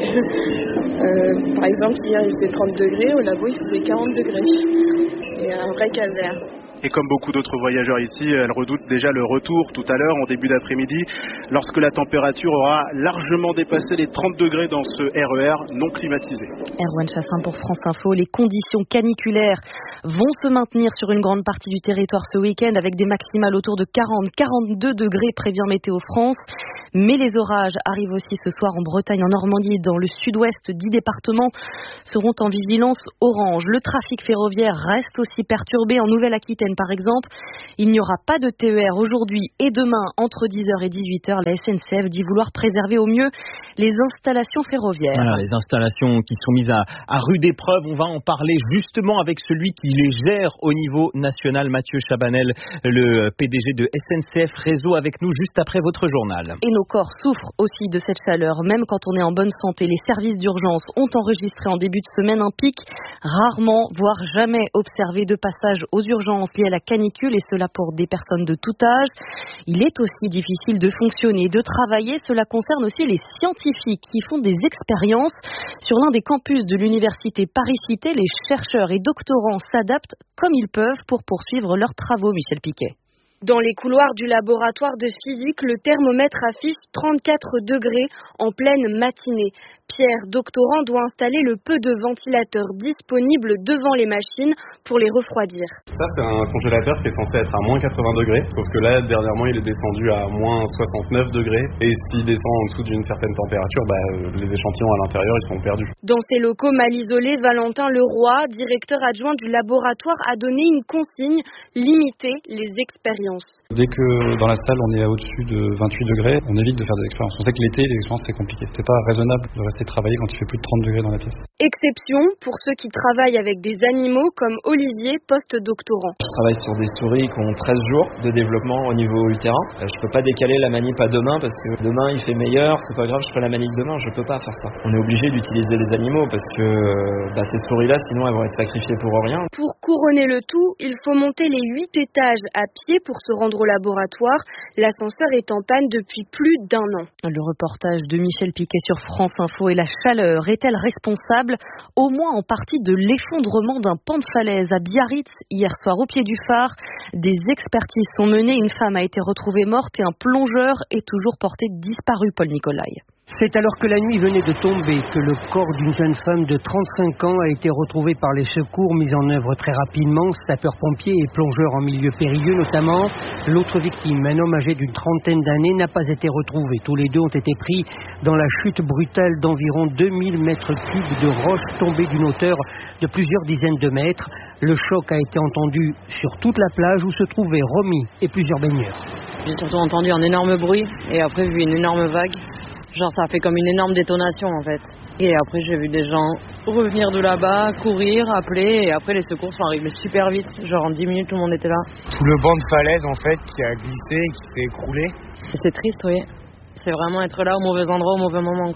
par exemple, hier il faisait 30 degrés, au labo il faisait 40 degrés. Et un vrai calvaire. Et comme beaucoup d'autres voyageurs ici, elle redoute déjà le retour tout à l'heure, en début d'après-midi, lorsque la température aura largement dépassé les 30 degrés dans ce RER non climatisé. Erwan Chassin pour France Info. Les conditions caniculaires vont se maintenir sur une grande partie du territoire ce week-end avec des maximales autour de 40-42 degrés, prévient Météo France. Mais les orages arrivent aussi ce soir en Bretagne, en Normandie et dans le sud-ouest. 10 départements seront en vigilance orange. Le trafic ferroviaire reste aussi perturbé en Nouvelle-Aquitaine. Par exemple, il n'y aura pas de TER aujourd'hui et demain entre 10h et 18h. La SNCF dit vouloir préserver au mieux les installations ferroviaires. Voilà, les installations qui sont mises à rude épreuve. On va en parler justement avec celui qui les gère au niveau national, Mathieu Chabanel, le PDG de SNCF Réseau, avec nous juste après votre journal. Et nos corps souffrent aussi de cette chaleur, même quand on est en bonne santé. Les services d'urgence ont enregistré en début de semaine un pic rarement, voire jamais observé de passage aux urgences liées à la canicule, et cela pour des personnes de tout âge. Il est aussi difficile de fonctionner, de travailler. Cela concerne aussi les scientifiques qui font des expériences. Sur l'un des campus de l'université Paris-Cité, les chercheurs et doctorants s'adaptent comme ils peuvent pour poursuivre leurs travaux. Michel Piquet. Dans les couloirs du laboratoire de physique, le thermomètre affiche 34 degrés en pleine matinée. Pierre, doctorant, doit installer le peu de ventilateurs disponibles devant les machines pour les refroidir. Ça, c'est un congélateur qui est censé être à moins 80 degrés, sauf que là, dernièrement, il est descendu à moins 69 degrés. Et s'il descend en dessous d'une certaine température, les échantillons à l'intérieur, ils sont perdus. Dans ces locaux mal isolés, Valentin Leroy, directeur adjoint du laboratoire, a donné une consigne: limiter les expériences. Dès que dans la salle, on est au-dessus de 28 degrés, on évite de faire des expériences. On sait que l'été, les expériences, c'est compliqué. C'est pas raisonnable de rester travailler quand il fait plus de 30 degrés dans la pièce. Exception pour ceux qui travaillent avec des animaux comme Olivier, post-doctorant. Je travaille sur des souris qui ont 13 jours de développement au niveau utérin. Je peux pas décaler la manip à demain parce que demain il fait meilleur, c'est pas grave, je ferai la manip demain, je peux pas faire ça. On est obligé d'utiliser les animaux parce que ces souris-là, sinon elles vont être sacrifiées pour rien. Pour couronner le tout, il faut monter les 8 étages à pied pour se rendre au laboratoire. L'ascenseur est en panne depuis plus d'1 an. Le reportage de Michel Piquet sur France Info. Et la chaleur est-elle responsable, au moins en partie, de l'effondrement d'un pan de falaise à Biarritz hier soir au pied du phare? Des expertises sont menées. Une femme a été retrouvée morte et un plongeur est toujours porté disparu. Paul Nicolai. C'est alors que la nuit venait de tomber que le corps d'une jeune femme de 35 ans a été retrouvé par les secours mis en œuvre très rapidement, sapeurs-pompiers et plongeurs en milieu périlleux notamment. L'autre victime, un homme âgé d'une trentaine d'années, n'a pas été retrouvé. Tous les deux ont été pris dans la chute brutale d'environ 2000 mètres cubes de roches tombées d'une hauteur de plusieurs dizaines de mètres. Le choc a été entendu sur toute la plage où se trouvaient Romy et plusieurs baigneurs. J'ai surtout entendu un énorme bruit et après vu une énorme vague. Genre ça a fait comme une énorme détonation en fait. Et après j'ai vu des gens revenir de là-bas, courir, appeler, et après les secours sont arrivés super vite. Genre en 10 minutes tout le monde était là. Tout le banc de falaise en fait qui a glissé et qui s'est écroulé. Et c'est triste, oui. C'est vraiment être là au mauvais endroit au mauvais moment quoi.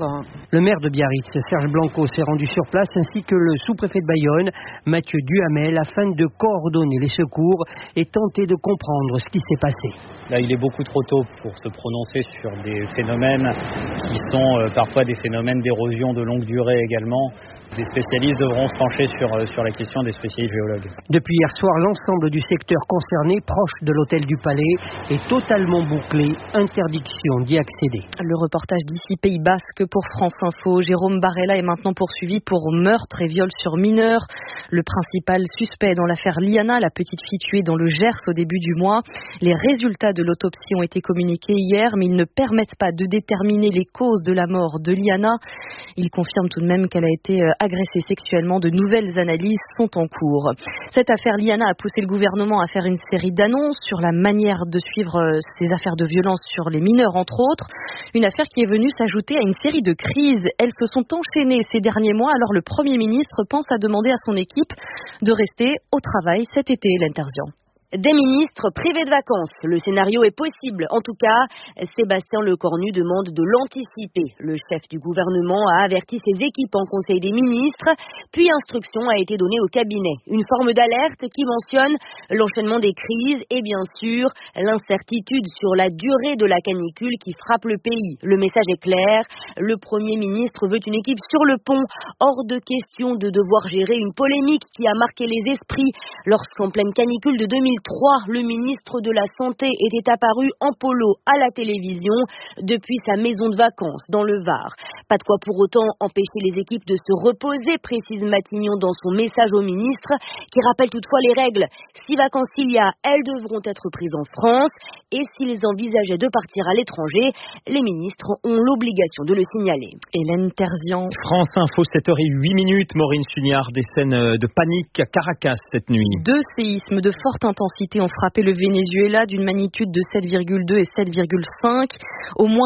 Le maire de Biarritz, Serge Blanco, s'est rendu sur place, ainsi que le sous-préfet de Bayonne, Mathieu Duhamel, afin de coordonner les secours et tenter de comprendre ce qui s'est passé. Là, il est beaucoup trop tôt pour se prononcer sur des phénomènes qui sont parfois des phénomènes d'érosion de longue durée également. Des spécialistes devront se pencher sur la question des spécialistes géologues. Depuis hier soir, l'ensemble du secteur concerné, proche de l'hôtel du Palais, est totalement bouclé. Interdiction d'y accéder. Le reportage d'ici Pays Basque pour France Info. Jérôme Barella est maintenant poursuivi pour meurtre et viol sur mineur. Le principal suspect dans l'affaire Liana, la petite fille tuée dans le Gers au début du mois. Les résultats de l'autopsie ont été communiqués hier, mais ils ne permettent pas de déterminer les causes de la mort de Liana. Il confirme tout de même qu'elle a été agressée sexuellement. De nouvelles analyses sont en cours. Cette affaire Liana a poussé le gouvernement à faire une série d'annonces sur la manière de suivre ces affaires de violence sur les mineurs, entre autres. Une affaire qui est venue s'ajouter à une série de crises. Elles se sont enchaînées ces derniers mois, alors le Premier ministre pense à demander à son équipe de rester au travail cet été, l'intervient. Des ministres privés de vacances. Le scénario est possible. En tout cas, Sébastien Lecornu demande de l'anticiper. Le chef du gouvernement a averti ses équipes en Conseil des ministres, puis instruction a été donnée au cabinet. Une forme d'alerte qui mentionne l'enchaînement des crises et bien sûr l'incertitude sur la durée de la canicule qui frappe le pays. Le message est clair. Le Premier ministre veut une équipe sur le pont. Hors de question de devoir gérer une polémique qui a marqué les esprits lorsqu'en pleine canicule de 2003, le ministre de la Santé était apparu en polo à la télévision depuis sa maison de vacances dans le Var. Pas de quoi pour autant empêcher les équipes de se reposer, précise Matignon dans son message au ministre, qui rappelle toutefois les règles. Si vacances il y a, elles devront être prises en France, et s'ils envisageaient de partir à l'étranger, les ministres ont l'obligation de le signaler. Hélène Terzian. France Info, 7h08, Maureen Sugnard, des scènes de panique à Caracas cette nuit. 2 séismes de forte intensité ont frappé le Venezuela d'une magnitude de 7,2 et 7,5. Au moins